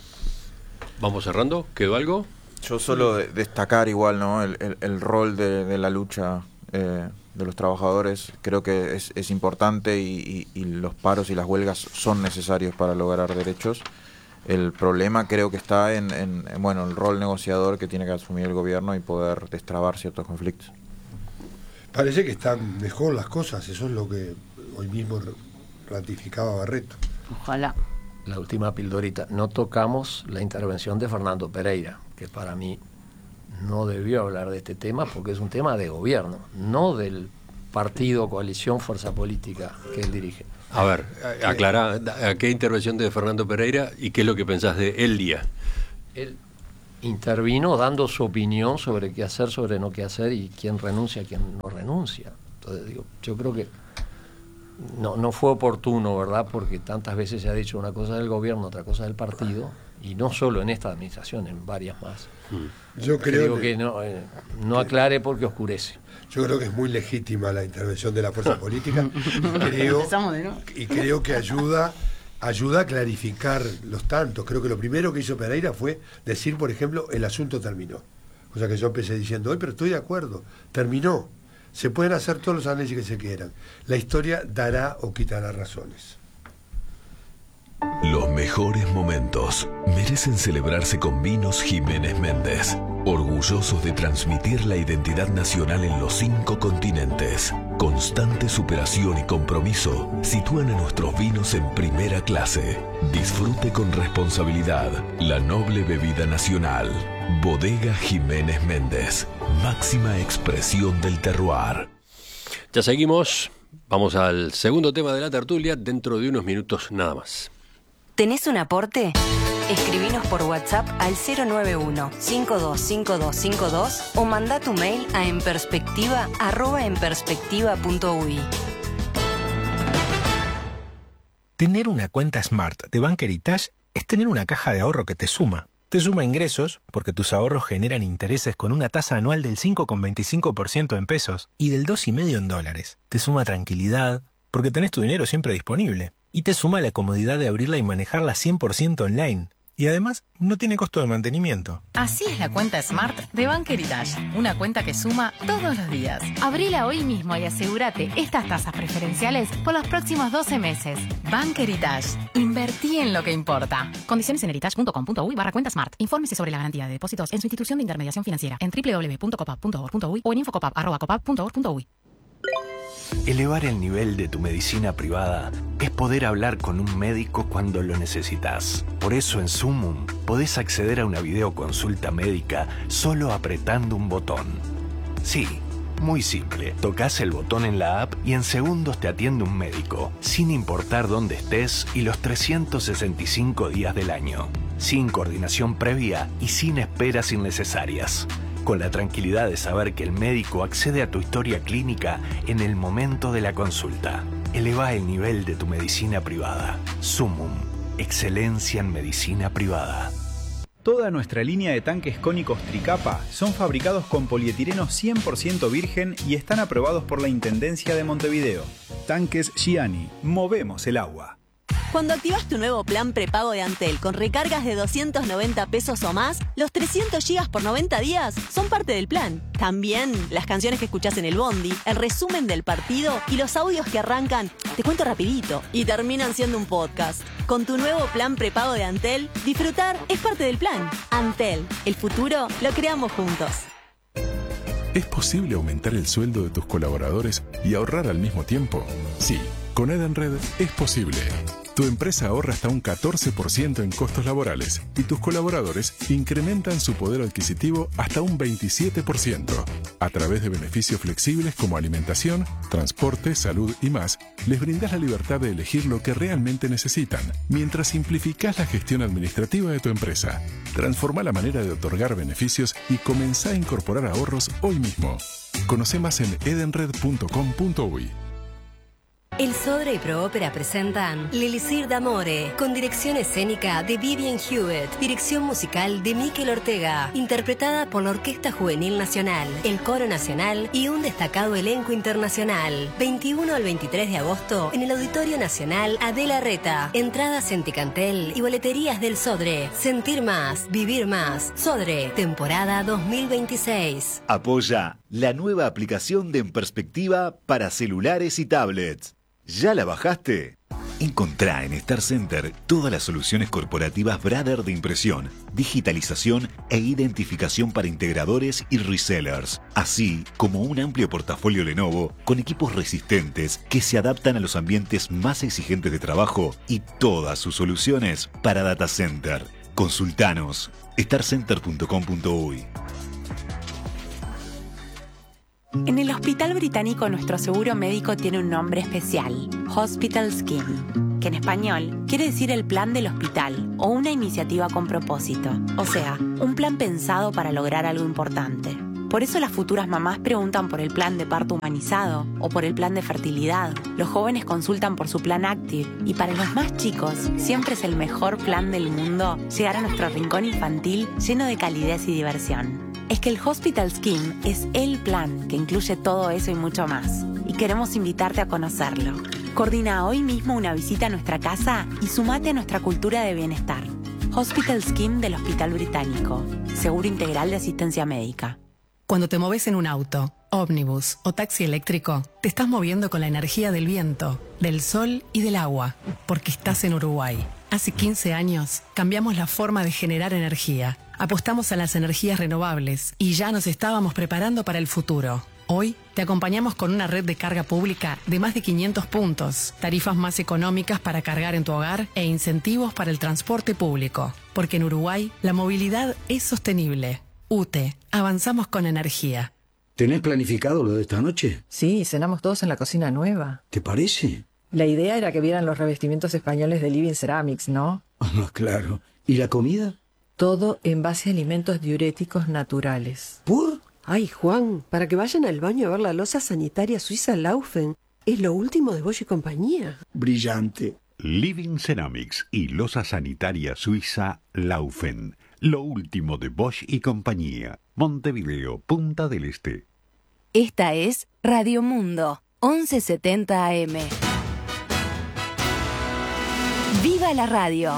Vamos cerrando, ¿quedó algo? Yo solo de, destacar igual, ¿no? El, el, el rol de, de la lucha eh, de los trabajadores. Creo que es, es importante y, y, y los paros y las huelgas son necesarios para lograr derechos. El problema creo que está en, en, en bueno, el rol negociador que tiene que asumir el gobierno y poder destrabar ciertos conflictos. Parece que están mejor las cosas, eso es lo que hoy mismo ratificaba Barreto. Ojalá. La última pildorita. No tocamos la intervención de Fernando Pereira, que para mí no debió hablar de este tema porque es un tema de gobierno, no del partido, coalición, fuerza política que él dirige. A ver, aclará a qué intervención de Fernando Pereira y qué es lo que pensás de El Día. Él intervino dando su opinión sobre qué hacer, sobre no qué hacer y quién renuncia, quién no renuncia. Entonces digo, yo creo que no, no fue oportuno, ¿verdad? Porque tantas veces se ha dicho una cosa del gobierno, otra cosa del partido, y no solo en esta administración, en varias más. Yo creo digo que, que no, eh, no aclare porque oscurece. Yo creo que es muy legítima la intervención de la fuerza política y creo, y creo que ayuda, ayuda a clarificar los tantos. Creo que lo primero que hizo Pereira fue decir, por ejemplo, el asunto terminó. O sea que yo empecé diciendo, hoy, pero estoy de acuerdo, terminó. Se pueden hacer todos los análisis que se quieran. La historia dará o quitará razones. Los mejores momentos merecen celebrarse con Vinos Jiménez Méndez, orgullosos de transmitir la identidad nacional en los cinco continentes. Constante superación y compromiso sitúan a nuestros vinos en primera clase. Disfrute con responsabilidad la noble bebida nacional. Bodega Jiménez Méndez, máxima expresión del terroir. Ya seguimos, vamos al segundo tema de la tertulia dentro de unos minutos nada más. ¿Tenés un aporte? Escribinos por WhatsApp al cero nueve uno, cinco dos cinco dos cinco dos o manda tu mail a enperspectiva arroba enperspectiva punto u i. Tener una cuenta Smart de Bank Heritage es tener una caja de ahorro que te suma. Te suma ingresos porque tus ahorros generan intereses con una tasa anual del cinco coma veinticinco por ciento en pesos y del dos coma cinco por ciento en dólares. Te suma tranquilidad porque tenés tu dinero siempre disponible. Y te suma la comodidad de abrirla y manejarla cien por ciento online. Y además, no tiene costo de mantenimiento. Así es la cuenta Smart de Bank Heritage. Una cuenta que suma todos los días. Abrila hoy mismo y asegúrate estas tasas preferenciales por los próximos doce meses. Bank Heritage. Invertí en lo que importa. Condiciones en heritage punto com punto u i barra cuenta Smart. Infórmese sobre la garantía de depósitos en su institución de intermediación financiera en doble u doble u doble u punto copap punto org punto u i o en infocopap arroba copap punto org punto u i. Elevar el nivel de tu medicina privada es poder hablar con un médico cuando lo necesitas. Por eso en Sumum podés acceder a una videoconsulta médica solo apretando un botón. Sí, muy simple. Tocás el botón en la app y en segundos te atiende un médico, sin importar dónde estés y los trescientos sesenta y cinco días del año. Sin coordinación previa y sin esperas innecesarias. Con la tranquilidad de saber que el médico accede a tu historia clínica en el momento de la consulta. Eleva el nivel de tu medicina privada. Sumum. Excelencia en medicina privada. Toda nuestra línea de tanques cónicos Tricapa son fabricados con polietileno cien por ciento virgen y están aprobados por la Intendencia de Montevideo. Tanques Gianni. Movemos el agua. Cuando activas tu nuevo plan prepago de Antel con recargas de doscientos noventa pesos o más, los trescientos gigas por noventa días son parte del plan. También las canciones que escuchás en el bondi, el resumen del partido y los audios que arrancan, te cuento rapidito, y terminan siendo un podcast. Con tu nuevo plan prepago de Antel, disfrutar es parte del plan. Antel, el futuro lo creamos juntos. ¿Es posible aumentar el sueldo de tus colaboradores y ahorrar al mismo tiempo? Sí, con Edenred es posible. Tu empresa ahorra hasta un catorce por ciento en costos laborales y tus colaboradores incrementan su poder adquisitivo hasta un veintisiete por ciento. A través de beneficios flexibles como alimentación, transporte, salud y más, les brindas la libertad de elegir lo que realmente necesitan, mientras simplificás la gestión administrativa de tu empresa. Transforma la manera de otorgar beneficios y comenzá a incorporar ahorros hoy mismo. Conoce más en edenred punto com punto u i. El Sodre y Proópera presentan L'Elixir d'Amore, con dirección escénica de Vivian Hewitt, dirección musical de Mikel Ortega, interpretada por la Orquesta Juvenil Nacional, el Coro Nacional y un destacado elenco internacional. veintiuno al veintitrés de agosto en el Auditorio Nacional Adela Reta. Entradas en Ticantel y boleterías del Sodre. Sentir más, vivir más. Sodre, temporada dos mil veintiséis. Apoya la nueva aplicación de En Perspectiva para celulares y tablets. ¿Ya la bajaste? Encontrá en Star Center todas las soluciones corporativas Brother de impresión, digitalización e identificación para integradores y resellers, así como un amplio portafolio Lenovo con equipos resistentes que se adaptan a los ambientes más exigentes de trabajo y todas sus soluciones para data center. Consultanos star center punto com punto uy. En el Hospital Británico nuestro seguro médico tiene un nombre especial, Hospital Scheme, que en español quiere decir el plan del hospital o una iniciativa con propósito, o sea, un plan pensado para lograr algo importante. Por eso las futuras mamás preguntan por el plan de parto humanizado o por el plan de fertilidad. Los jóvenes consultan por su plan Active y para los más chicos siempre es el mejor plan del mundo llegar a nuestro rincón infantil lleno de calidez y diversión. Es que el Hospital Scheme es el plan que incluye todo eso y mucho más. Y queremos invitarte a conocerlo. Coordina hoy mismo una visita a nuestra casa y sumate a nuestra cultura de bienestar. Hospital Scheme del Hospital Británico. Seguro integral de asistencia médica. Cuando te moves en un auto, ómnibus o taxi eléctrico, te estás moviendo con la energía del viento, del sol y del agua, porque estás en Uruguay. Hace quince años cambiamos la forma de generar energía. Apostamos a las energías renovables y ya nos estábamos preparando para el futuro. Hoy te acompañamos con una red de carga pública de más de quinientos puntos, tarifas más económicas para cargar en tu hogar e incentivos para el transporte público. Porque en Uruguay la movilidad es sostenible. U T E, avanzamos con energía. ¿Tenés planificado lo de esta noche? Sí, cenamos todos en la cocina nueva. ¿Te parece? La idea era que vieran los revestimientos españoles de Living Ceramics, ¿no? Ah, claro. ¿Y la comida? Todo en base a alimentos diuréticos naturales. ¿Por? Ay, Juan, para que vayan al baño a ver la loza sanitaria suiza Laufen. Es lo último de Bosch y compañía. Brillante. Living Ceramics y loza sanitaria suiza Laufen. Lo último de Bosch y compañía. Montevideo, Punta del Este. Esta es Radio Mundo, once setenta A M. ¡Viva la radio!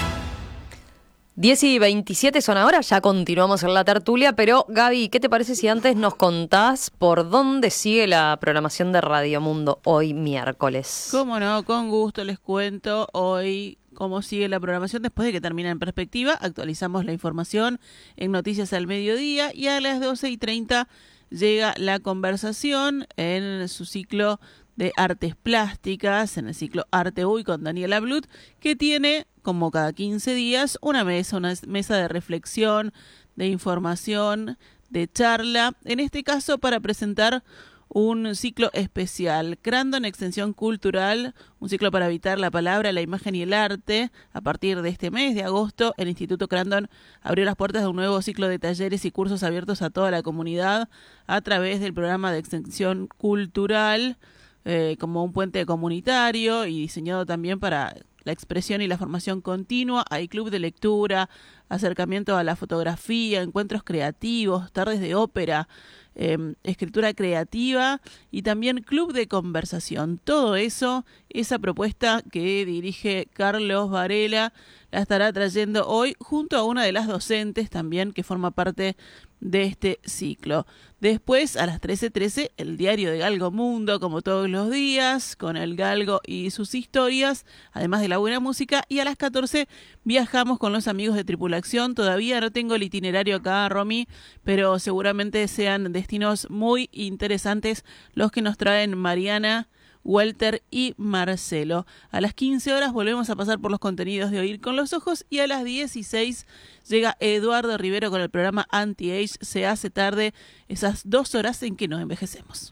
diez y veintisiete son ahora, ya continuamos en la tertulia, pero Gaby, ¿qué te parece si antes nos contás por dónde sigue la programación de Radio Mundo hoy miércoles? Cómo no, con gusto les cuento hoy cómo sigue la programación después de que termina En Perspectiva. Actualizamos la información en Noticias al Mediodía y a las doce y treinta llega La Conversación en su ciclo de artes plásticas, en el ciclo Arte Uy con Daniela Blut, que tiene, como cada quince días, una mesa, una mesa de reflexión, de información, de charla, en este caso para presentar un ciclo especial, Crandon Extensión Cultural, un ciclo para evitar la palabra, la imagen y el arte. A partir de este mes de agosto, el Instituto Crandon abrió las puertas de un nuevo ciclo de talleres y cursos abiertos a toda la comunidad a través del programa de Extensión Cultural, eh, como un puente comunitario y diseñado también para la expresión y la formación continua. Hay club de lectura, acercamiento a la fotografía, encuentros creativos, tardes de ópera, eh, escritura creativa y también club de conversación. Todo eso, esa propuesta que dirige Carlos Varela, la estará trayendo hoy junto a una de las docentes también que forma parte de este ciclo. Después, a las trece trece, el diario de Galgo Mundo, como todos los días, con el Galgo y sus historias, además de la buena música. Y a las catorce viajamos con los amigos de Tripulación. Todavía no tengo el itinerario acá, Romy, pero seguramente sean destinos muy interesantes los que nos traen Mariana, Walter y Marcelo. A las quince horas volvemos a pasar por los contenidos de Oír con los Ojos y a las dieciséis llega Eduardo Rivero con el programa Anti-Age. Se hace tarde, esas dos horas en que nos envejecemos.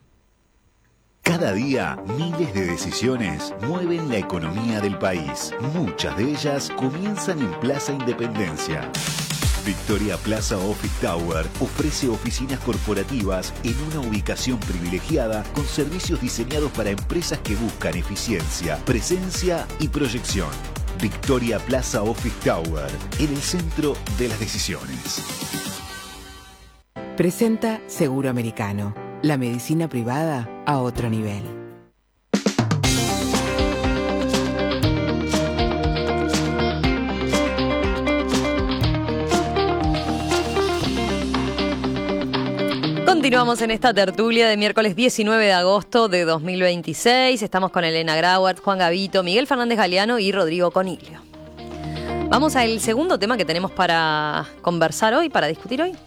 Cada día, miles de decisiones mueven la economía del país. Muchas de ellas comienzan en Plaza Independencia. Victoria Plaza Office Tower ofrece oficinas corporativas en una ubicación privilegiada con servicios diseñados para empresas que buscan eficiencia, presencia y proyección. Victoria Plaza Office Tower, en el centro de las decisiones. Presenta Seguro Americano, la medicina privada a otro nivel. Continuamos en esta tertulia de miércoles diecinueve de agosto de dos mil veintiséis. Estamos con Elena Grauert, Juan Gavito, Miguel Fernández Galeano y Rodrigo Coniglio. Vamos al segundo tema que tenemos para conversar hoy, para discutir hoy.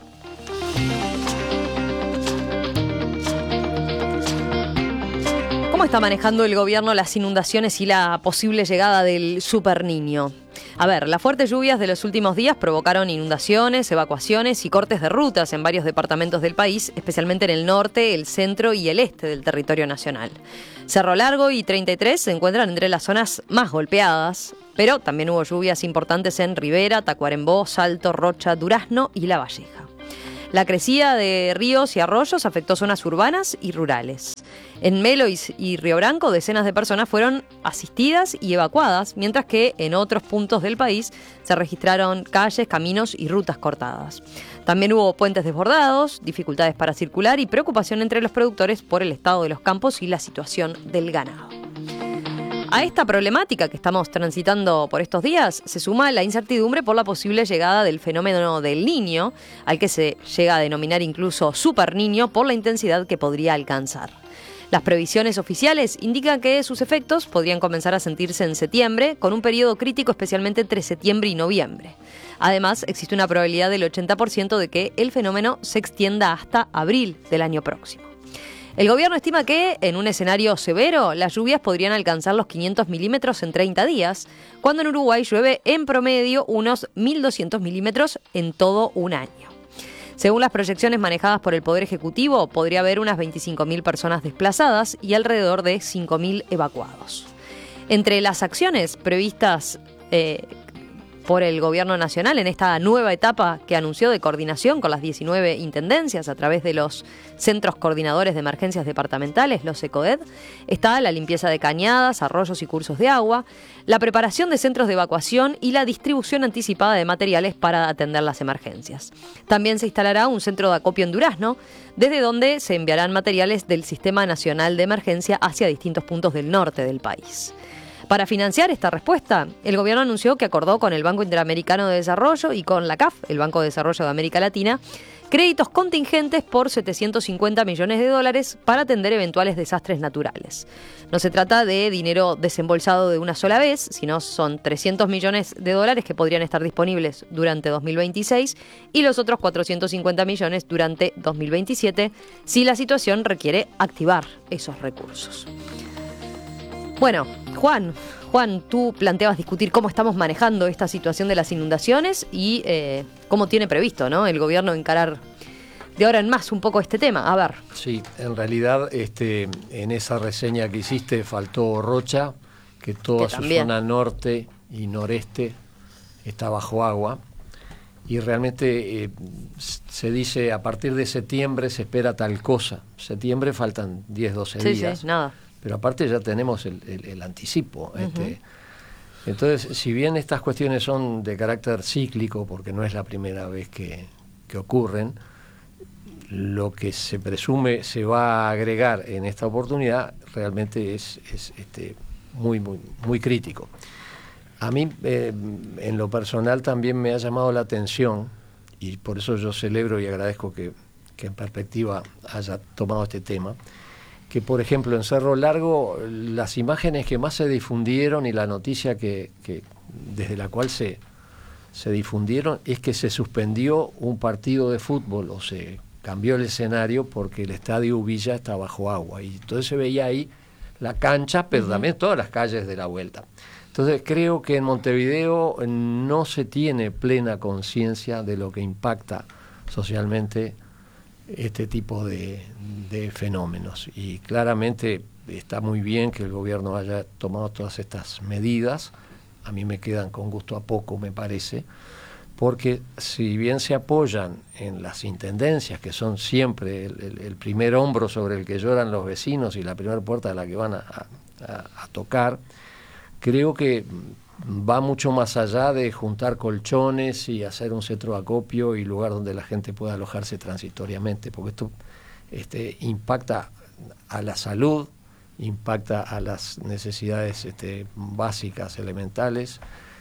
¿Cómo está manejando el gobierno las inundaciones y la posible llegada del Super Niño? A ver, las fuertes lluvias de los últimos días provocaron inundaciones, evacuaciones y cortes de rutas en varios departamentos del país, especialmente en el norte, el centro y el este del territorio nacional. Cerro Largo y treinta y tres se encuentran entre las zonas más golpeadas, pero también hubo lluvias importantes en Rivera, Tacuarembó, Salto, Rocha, Durazno y La Valleja. La crecida de ríos y arroyos afectó zonas urbanas y rurales. En Melo y Río Branco, decenas de personas fueron asistidas y evacuadas, mientras que en otros puntos del país se registraron calles, caminos y rutas cortadas. También hubo puentes desbordados, dificultades para circular y preocupación entre los productores por el estado de los campos y la situación del ganado. A esta problemática que estamos transitando por estos días se suma la incertidumbre por la posible llegada del fenómeno del Niño, al que se llega a denominar incluso Super Niño por la intensidad que podría alcanzar. Las previsiones oficiales indican que sus efectos podrían comenzar a sentirse en septiembre, con un periodo crítico especialmente entre septiembre y noviembre. Además, existe una probabilidad del ochenta por ciento de que el fenómeno se extienda hasta abril del año próximo. El gobierno estima que, en un escenario severo, las lluvias podrían alcanzar los quinientos milímetros en treinta días, cuando en Uruguay llueve en promedio unos mil doscientos milímetros en todo un año. Según las proyecciones manejadas por el Poder Ejecutivo, podría haber unas veinticinco mil personas desplazadas y alrededor de cinco mil evacuados. Entre las acciones previstas eh, por el Gobierno Nacional en esta nueva etapa que anunció de coordinación con las diecinueve intendencias a través de los Centros Coordinadores de Emergencias Departamentales, los ECOED, está la limpieza de cañadas, arroyos y cursos de agua, la preparación de centros de evacuación y la distribución anticipada de materiales para atender las emergencias. También se instalará un centro de acopio en Durazno, desde donde se enviarán materiales del Sistema Nacional de Emergencia hacia distintos puntos del norte del país. Para financiar esta respuesta, el gobierno anunció que acordó con el Banco Interamericano de Desarrollo y con la C A F, el Banco de Desarrollo de América Latina, créditos contingentes por setecientos cincuenta millones de dólares para atender eventuales desastres naturales. No se trata de dinero desembolsado de una sola vez, sino son trescientos millones de dólares que podrían estar disponibles durante dos mil veintiséis y los otros cuatrocientos cincuenta millones durante dos mil veintisiete, si la situación requiere activar esos recursos. Bueno, Juan, Juan, tú planteabas discutir cómo estamos manejando esta situación de las inundaciones y eh, cómo tiene previsto, ¿no?, el gobierno encarar de ahora en más un poco este tema. A ver. Sí, en realidad este, en esa reseña que hiciste faltó Rocha, que toda su zona norte y noreste está bajo agua. Y realmente eh, se dice a partir de septiembre se espera tal cosa. Septiembre faltan diez, doce sí, días. Sí, nada. Pero aparte ya tenemos el, el, el anticipo. Uh-huh. Este, entonces, si bien estas cuestiones son de carácter cíclico, porque no es la primera vez que, que ocurren, lo que se presume se va a agregar en esta oportunidad realmente es, es este, muy, muy, muy crítico. A mí, eh, en lo personal, también me ha llamado la atención, y por eso yo celebro y agradezco que, que en perspectiva haya tomado este tema, que por ejemplo en Cerro Largo las imágenes que más se difundieron y la noticia que, que desde la cual se, se difundieron es que se suspendió un partido de fútbol o se cambió el escenario porque el estadio Ubilla está bajo agua y entonces se veía ahí la cancha, pero uh-huh. también todas las calles de la vuelta. Entonces creo que en Montevideo no se tiene plena conciencia de lo que impacta socialmente este tipo de, de fenómenos y claramente está muy bien que el gobierno haya tomado todas estas medidas. A mí me quedan con gusto a poco, me parece, porque si bien se apoyan en las intendencias, que son siempre el, el, el primer hombro sobre el que lloran los vecinos y la primera puerta a la que van a, a, a tocar, creo que va mucho más allá de juntar colchones y hacer un centro de acopio y lugar donde la gente pueda alojarse transitoriamente, porque esto este, impacta a la salud, impacta a las necesidades este, básicas, elementales,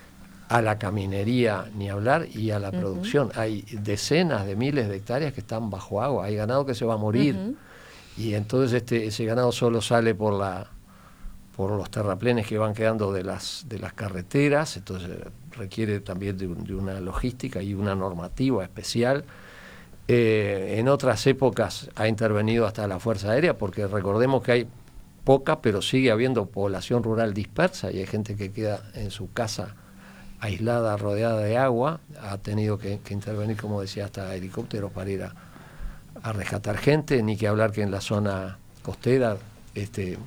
a la caminería ni hablar, y a la Uh-huh. producción. Hay decenas de miles de hectáreas que están bajo agua, hay ganado que se va a morir. Uh-huh. Y entonces este ese ganado solo sale por la por los terraplenes que van quedando de las de las carreteras, entonces requiere también de, un, de una logística y una normativa especial. Eh, en otras épocas ha intervenido hasta la Fuerza Aérea, porque recordemos que hay poca, pero sigue habiendo población rural dispersa, y hay gente que queda en su casa aislada, rodeada de agua. Ha tenido que, que intervenir, como decía, hasta helicópteros para ir a, a rescatar gente, ni que hablar que en la zona costera este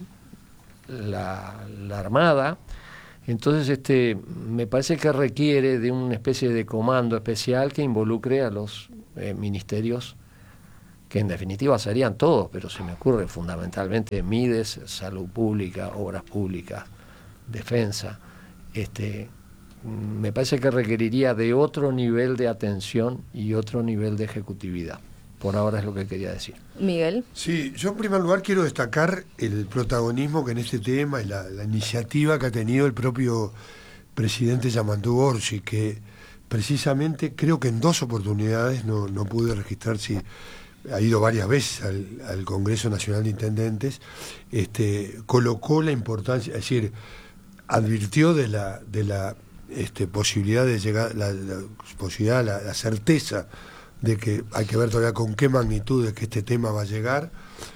la, la Armada. Entonces este me parece que requiere de una especie de comando especial que involucre a los eh, ministerios, que en definitiva serían todos, pero se me ocurre fundamentalmente Mides, Salud Pública, Obras Públicas, Defensa. Este me parece que requeriría de otro nivel de atención y otro nivel de ejecutividad. Por ahora es lo que quería decir. Miguel. Sí, yo en primer lugar quiero destacar el protagonismo que en este tema y la, la iniciativa que ha tenido el propio presidente Yamandu Orsi, que precisamente creo que en dos oportunidades, no, no pude registrar si ha ido varias veces al, al Congreso Nacional de Intendentes, este, colocó la importancia, es decir, advirtió de la, de la este, posibilidad de llegar, la, la posibilidad, la, la certeza de que hay que ver todavía con qué magnitud es que este tema va a llegar,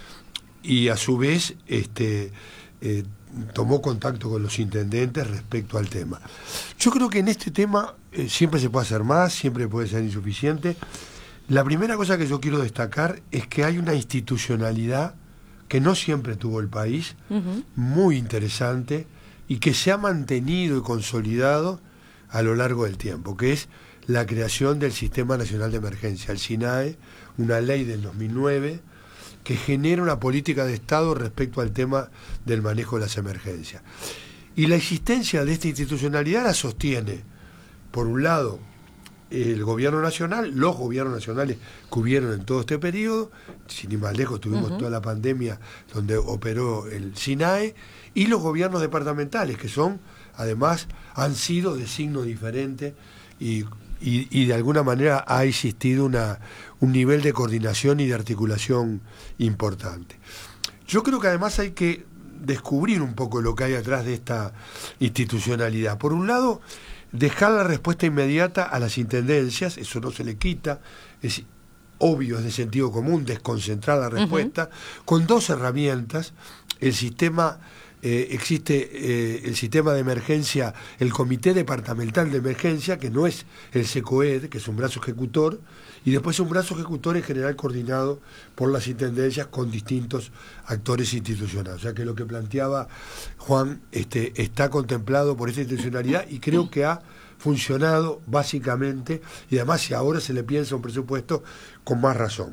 y a su vez este, eh, tomó contacto con los intendentes respecto al tema. Yo creo que en este tema eh, siempre se puede hacer más, siempre puede ser insuficiente. La primera cosa que yo quiero destacar es que hay una institucionalidad que no siempre tuvo el país, uh-huh. muy interesante, y que se ha mantenido y consolidado a lo largo del tiempo, que es la creación del Sistema Nacional de Emergencia, el SINAE, una ley del dos mil nueve que genera una política de Estado respecto al tema del manejo de las emergencias. Y la existencia de esta institucionalidad la sostiene, por un lado, el gobierno nacional, los gobiernos nacionales que hubieron en todo este periodo, sin ir más lejos, tuvimos uh-huh. toda la pandemia donde operó el SINAE, y los gobiernos departamentales, que son, además, han sido de signo diferente, y Y, y de alguna manera ha existido una, un nivel de coordinación y de articulación importante. Yo creo que además hay que descubrir un poco lo que hay atrás de esta institucionalidad. Por un lado, dejar la respuesta inmediata a las intendencias, eso no se le quita, es obvio, es de sentido común, desconcentrar la respuesta, uh-huh. con dos herramientas: el sistema... Eh, existe eh, el sistema de emergencia, el Comité Departamental de Emergencia, que no es el SECOED, que es un brazo ejecutor, y después un brazo ejecutor en general coordinado por las intendencias con distintos actores institucionales. O sea que lo que planteaba Juan este, está contemplado por esta institucionalidad, y creo que ha funcionado básicamente, y además si ahora se le piensa un presupuesto, con más razón.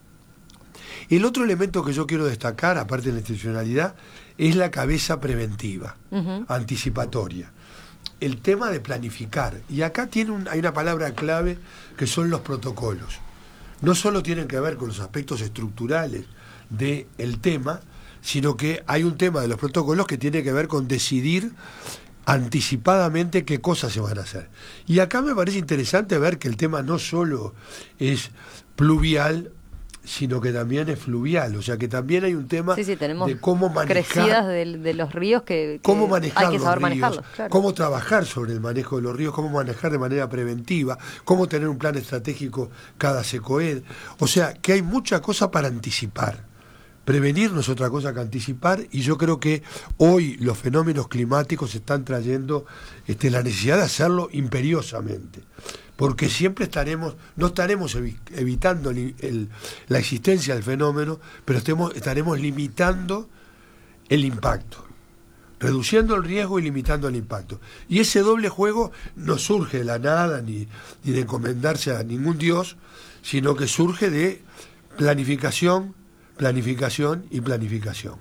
El otro elemento que yo quiero destacar, aparte de la institucionalidad, es la cabeza preventiva, uh-huh. anticipatoria. El tema de planificar. Y acá tiene un, hay una palabra clave que son los protocolos. No solo tienen que ver con los aspectos estructurales del tema, sino que hay un tema de los protocolos que tiene que ver con decidir anticipadamente qué cosas se van a hacer. Y acá me parece interesante ver que el tema no solo es pluvial, sino que también es fluvial, o sea que también hay un tema sí, sí, tenemos de cómo manejar crecidas de, de los ríos que, que cómo manejar hay que saber los ríos, manejarlos, claro. Cómo trabajar sobre el manejo de los ríos, cómo manejar de manera preventiva, cómo tener un plan estratégico cada SECOED, o sea que hay mucha cosa para anticipar. Prevenir no es otra cosa que anticipar, y yo creo que hoy los fenómenos climáticos están trayendo este, la necesidad de hacerlo imperiosamente, porque siempre estaremos, no estaremos evi- evitando el, el, la existencia del fenómeno, pero estemos, estaremos limitando el impacto, reduciendo el riesgo y limitando el impacto. Y ese doble juego no surge de la nada, ni, ni de encomendarse a ningún dios, sino que surge de planificación, planificación y planificación.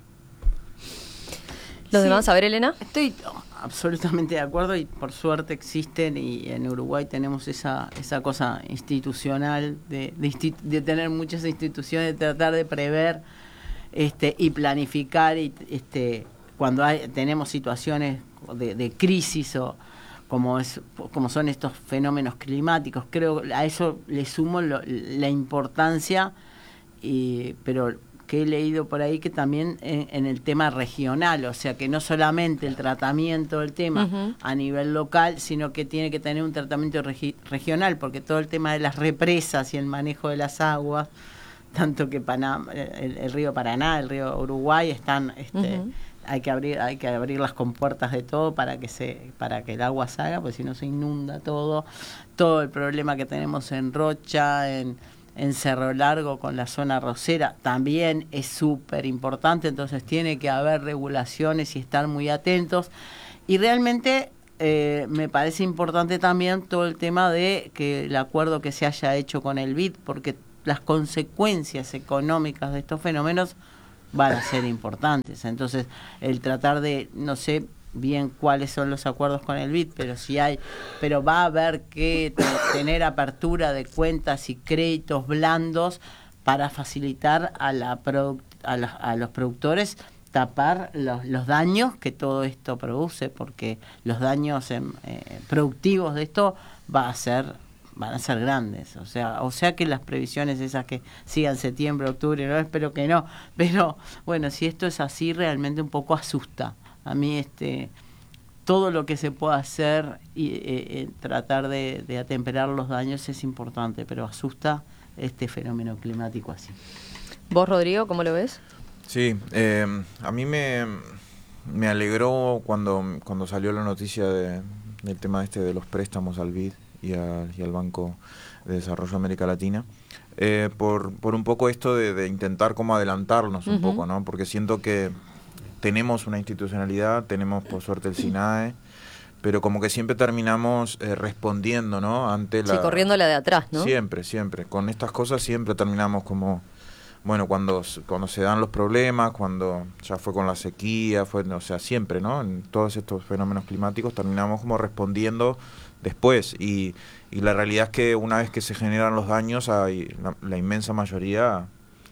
¿Los sí, demás? A ver, Elena. Estoy absolutamente de acuerdo, y por suerte existen, y en Uruguay tenemos esa esa cosa institucional de, de, institu- de tener muchas instituciones, de tratar de prever este y planificar, y este cuando hay, tenemos situaciones de, de crisis o como es como son estos fenómenos climáticos. Creo a eso le sumo lo, la importancia, y, pero que he leído por ahí que también en, en el tema regional, o sea que no solamente el tratamiento del tema uh-huh. a nivel local, sino que tiene que tener un tratamiento regi- regional, porque todo el tema de las represas y el manejo de las aguas, tanto que Panamá, el, el río Paraná, el río Uruguay están este, uh-huh. hay que abrir hay que abrir las compuertas de todo para que se para que el agua salga, porque si no se inunda todo. Todo el problema que tenemos en Rocha, en en Cerro Largo con la zona arrocera también es súper importante, entonces tiene que haber regulaciones y estar muy atentos. Y realmente eh, me parece importante también todo el tema de que el acuerdo que se haya hecho con el B I D, porque las consecuencias económicas de estos fenómenos van a ser importantes. Entonces, el tratar de, no sé bien cuáles son los acuerdos con el B I D, pero si hay, pero va a haber que t- tener apertura de cuentas y créditos blandos para facilitar a la produ- a, la, a los productores tapar los, los daños que todo esto produce, porque los daños en, eh, productivos de esto va a ser van a ser grandes, o sea, o sea que las previsiones esas que sigan septiembre, octubre, no espero que no, pero bueno, si esto es así realmente un poco asusta. A mí este todo lo que se pueda hacer y eh, eh, tratar de, de atemperar los daños es importante, pero asusta este fenómeno climático así. ¿Vos, Rodrigo, cómo lo ves? Sí, eh, a mí me, me alegró cuando, cuando salió la noticia de, del tema este de los préstamos al B I D y, a, y al Banco de Desarrollo de América Latina, eh, por, por un poco esto de, de intentar como adelantarnos un uh-huh. poco, ¿no? Porque siento que tenemos una institucionalidad, tenemos por suerte el SINAE, pero como que siempre terminamos eh, respondiendo, ¿no? Ante la... Sí, corriendo la de atrás, ¿no? Siempre, siempre. Con estas cosas siempre terminamos como, bueno, cuando, cuando se dan los problemas, cuando ya fue con la sequía, fue, o sea, siempre, ¿no? En todos estos fenómenos climáticos terminamos como respondiendo después. Y, y la realidad es que una vez que se generan los daños, hay la, la inmensa mayoría...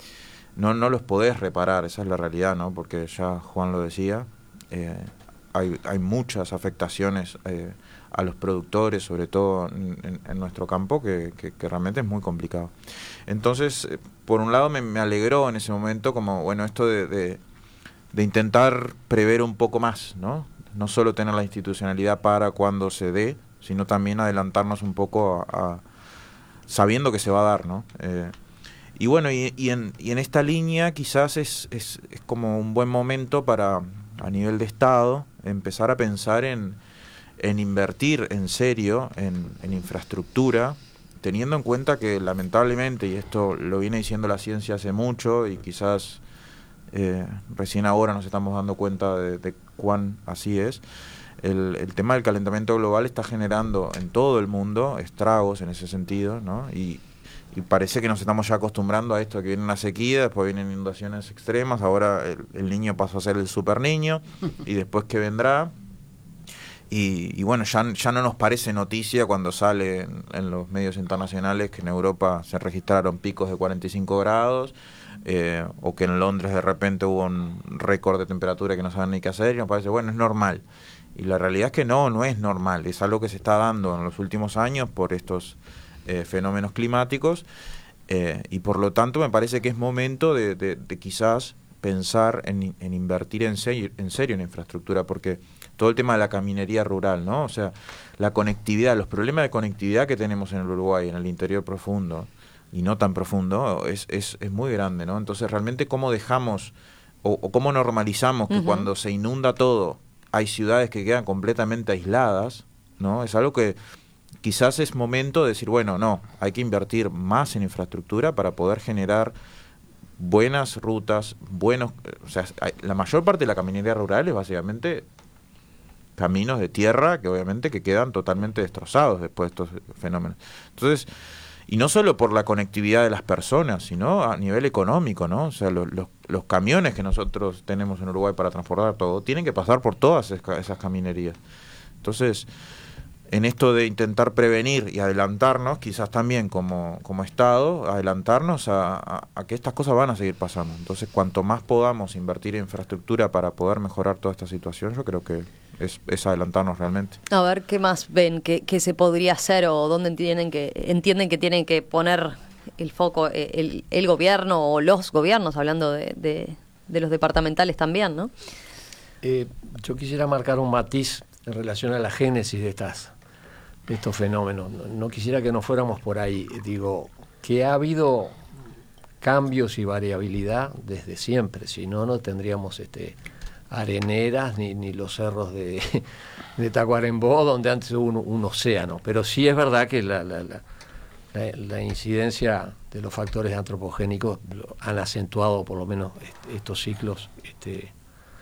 No, no los podés reparar, esa es la realidad, ¿no? Porque ya Juan lo decía, eh, hay, hay muchas afectaciones eh, a los productores, sobre todo en, en nuestro campo, que, que, que realmente es muy complicado. Entonces, eh, por un lado me, me alegró en ese momento, como, bueno, esto de, de, de intentar prever un poco más, ¿no? No solo tener la institucionalidad para cuando se dé, sino también adelantarnos un poco a, a sabiendo que se va a dar, ¿no? Eh, Y bueno, y, y, en, y en esta línea quizás es, es, es como un buen momento para, a nivel de Estado, empezar a pensar en, en invertir en serio en, en infraestructura, teniendo en cuenta que lamentablemente, y esto lo viene diciendo la ciencia hace mucho, y quizás eh, recién ahora nos estamos dando cuenta de, de cuán así es, el, el tema del calentamiento global está generando en todo el mundo estragos en ese sentido, ¿no? Y Y parece que nos estamos ya acostumbrando a esto, que viene una sequía, después vienen inundaciones extremas, ahora el, el niño pasó a ser el super niño, y después qué vendrá. Y, y bueno, ya, ya no nos parece noticia cuando sale en, en los medios internacionales que en Europa se registraron picos de cuarenta y cinco grados, eh, o que en Londres de repente hubo un récord de temperatura que no saben ni qué hacer, y nos parece, bueno, es normal. Y la realidad es que no, no es normal, es algo que se está dando en los últimos años por estos... Eh, fenómenos climáticos, eh, y por lo tanto me parece que es momento de, de, de quizás pensar en, en invertir en serio, en serio en infraestructura, porque todo el tema de la caminería rural, ¿no? O sea, la conectividad, los problemas de conectividad que tenemos en el Uruguay, en el interior profundo y no tan profundo, es, es, es muy grande, ¿no? Entonces realmente cómo dejamos o, o cómo normalizamos que uh-huh. cuando se inunda todo hay ciudades que quedan completamente aisladas, ¿no? Es algo que quizás es momento de decir, bueno, no, hay que invertir más en infraestructura para poder generar buenas rutas, buenos, o sea, hay, la mayor parte de la caminería rural es básicamente caminos de tierra que obviamente que quedan totalmente destrozados después de estos fenómenos. Entonces, y no solo por la conectividad de las personas, sino a nivel económico, ¿no? O sea, los, los, los camiones que nosotros tenemos en Uruguay para transportar todo, tienen que pasar por todas esas caminerías. Entonces, en esto de intentar prevenir y adelantarnos, quizás también como, como Estado, adelantarnos a, a, a que estas cosas van a seguir pasando. Entonces, cuanto más podamos invertir en infraestructura para poder mejorar toda esta situación, yo creo que es, es adelantarnos realmente. A ver, ¿qué más ven que, que se podría hacer o dónde entienden que entienden que tienen que poner el foco el, el gobierno o los gobiernos, hablando de, de, de los departamentales también, ¿no? Eh, yo quisiera marcar un matiz en relación a la génesis de estas de estos fenómenos. No, no quisiera que nos fuéramos por ahí. Digo, que ha habido cambios y variabilidad desde siempre, si no, no tendríamos este areneras ni, ni los cerros de, de Tacuarembó, donde antes hubo un, un océano. Pero sí es verdad que la, la, la, la, la incidencia de los factores antropogénicos han acentuado, por lo menos est- estos ciclos, este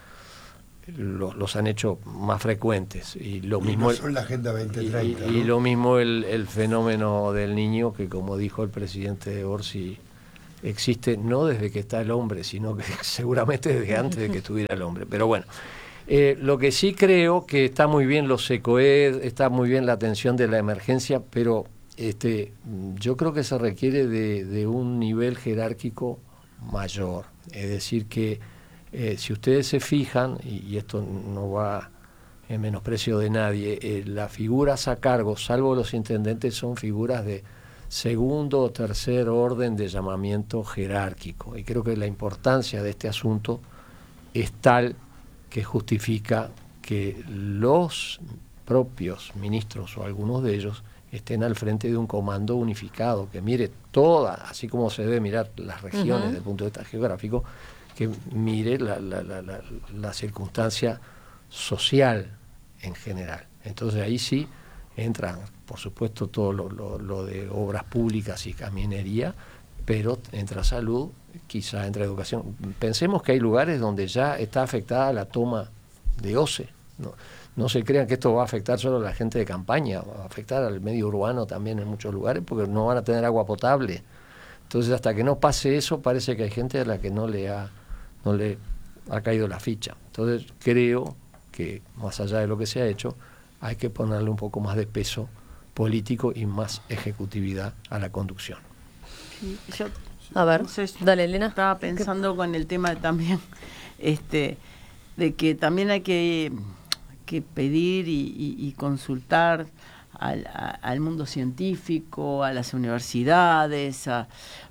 Los, los han hecho más frecuentes y lo y mismo no son la Agenda veinte treinta, y, y ¿no? lo mismo el, el fenómeno del niño, que como dijo el presidente Orsi, existe no desde que está el hombre, sino que seguramente desde antes de que estuviera el hombre. Pero bueno, eh, lo que sí creo que está muy bien los SECOED, está muy bien la atención de la emergencia, pero este yo creo que se requiere de, de un nivel jerárquico mayor, es decir que Eh, si ustedes se fijan, y, y esto no va en menosprecio de nadie, eh, las figuras a cargo, salvo los intendentes, son figuras de segundo o tercer orden de llamamiento jerárquico. Y creo que la importancia de este asunto es tal que justifica que los propios ministros o algunos de ellos estén al frente de un comando unificado, que mire toda, así como se debe mirar las regiones uh-huh. desde el punto de vista geográfico, que mire la, la, la, la, la circunstancia social en general. Entonces ahí sí entran, por supuesto, todo lo, lo, lo de obras públicas y caminería, pero entra salud, quizá entra educación. Pensemos que hay lugares donde ya está afectada la toma de O C E. No, no se crean que esto va a afectar solo a la gente de campaña, va a afectar al medio urbano también en muchos lugares, porque no van a tener agua potable. Entonces, hasta que no pase eso, parece que hay gente a la que no le ha no le ha caído la ficha. Entonces creo que más allá de lo que se ha hecho, hay que ponerle un poco más de peso político y más ejecutividad a la conducción. Sí, yo, a ver, no sé, dale, Elena. Estaba pensando con el tema también este de que también hay que, que pedir y, y, y consultar al, a, al mundo científico, a las universidades, a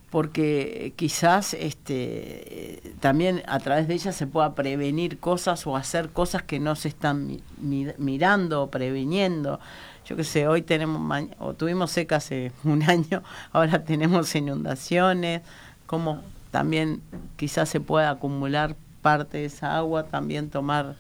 porque quizás este también a través de ellas se pueda prevenir cosas o hacer cosas que no se están mi, mi, mirando o previniendo. Yo qué sé, hoy tenemos o tuvimos seca hace un año, ahora tenemos inundaciones, como también quizás se pueda acumular parte de esa agua, también tomar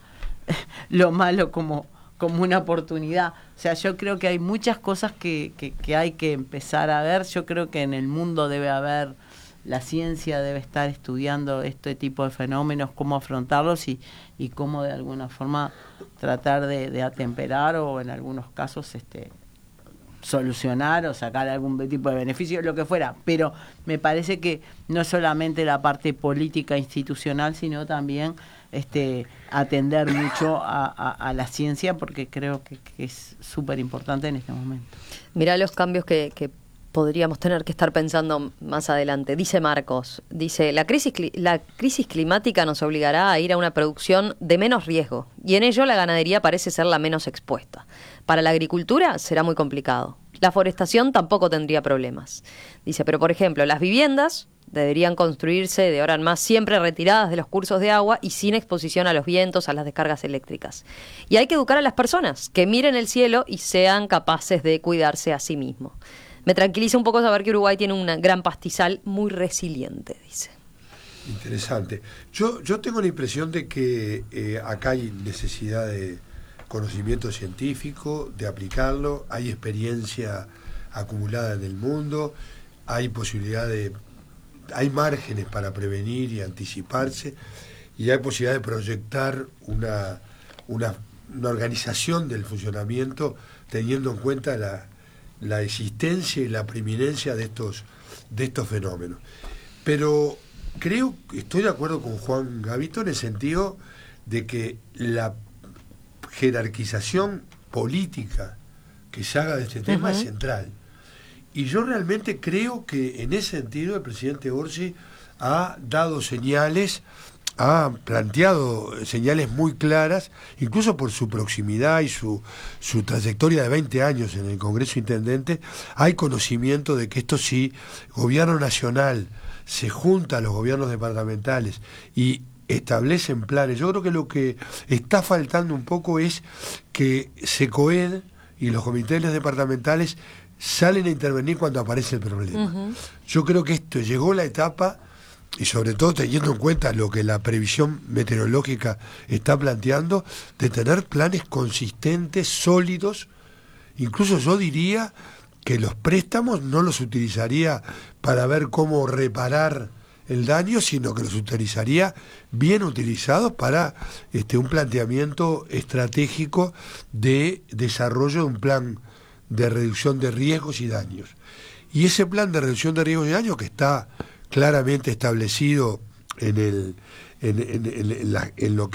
lo malo como como una oportunidad. O sea, yo creo que hay muchas cosas que, que, que hay que empezar a ver. Yo creo que en el mundo debe haber, la ciencia debe estar estudiando este tipo de fenómenos, cómo afrontarlos y, y cómo de alguna forma tratar de, de atemperar o en algunos casos este solucionar o sacar algún tipo de beneficio, lo que fuera. Pero me parece que no solamente la parte política institucional, sino también este atender mucho a, a, a la ciencia, porque creo que, que es súper importante en este momento. Mirá los cambios que, que podríamos tener que estar pensando más adelante. Dice Marcos, dice, la crisis, la crisis climática nos obligará a ir a una producción de menos riesgo, y en ello la ganadería parece ser la menos expuesta. Para la agricultura será muy complicado. La forestación tampoco tendría problemas. Dice, pero por ejemplo, las viviendas deberían construirse de ahora en más siempre retiradas de los cursos de agua y sin exposición a los vientos, a las descargas eléctricas. Y hay que educar a las personas, que miren el cielo y sean capaces de cuidarse a sí mismos. Me tranquiliza un poco saber que Uruguay tiene un gran pastizal muy resiliente, dice. Interesante. Yo, yo tengo la impresión de que eh, acá hay necesidad de conocimiento científico, de aplicarlo, hay experiencia acumulada en el mundo, hay posibilidad de hay márgenes para prevenir y anticiparse, y hay posibilidad de proyectar una, una, una organización del funcionamiento teniendo en cuenta la, la existencia y la preeminencia de estos, de estos fenómenos. Pero creo que estoy de acuerdo con Juan Gavito en el sentido de que la jerarquización política que se haga de este tema uh-huh. es central. Y yo realmente creo que en ese sentido el presidente Orsi ha dado señales ha planteado señales muy claras, incluso por su proximidad y su, su trayectoria de veinte años en el Congreso Intendente. Hay conocimiento de que esto sí, gobierno nacional se junta a los gobiernos departamentales y establecen planes. Yo creo que lo que está faltando un poco es que SECOED y los comités departamentales salen a intervenir cuando aparece el problema. Uh-huh. Yo creo que esto llegó la etapa, y sobre todo teniendo en cuenta lo que la previsión meteorológica está planteando, de tener planes consistentes, sólidos. Incluso yo diría que los préstamos no los utilizaría para ver cómo reparar el daño, sino que los utilizaría bien utilizados para este, un planteamiento estratégico de desarrollo de un plan de reducción de riesgos y daños. Y ese plan de reducción de riesgos y daños, que está claramente establecido en el en, en, en, la, en lo que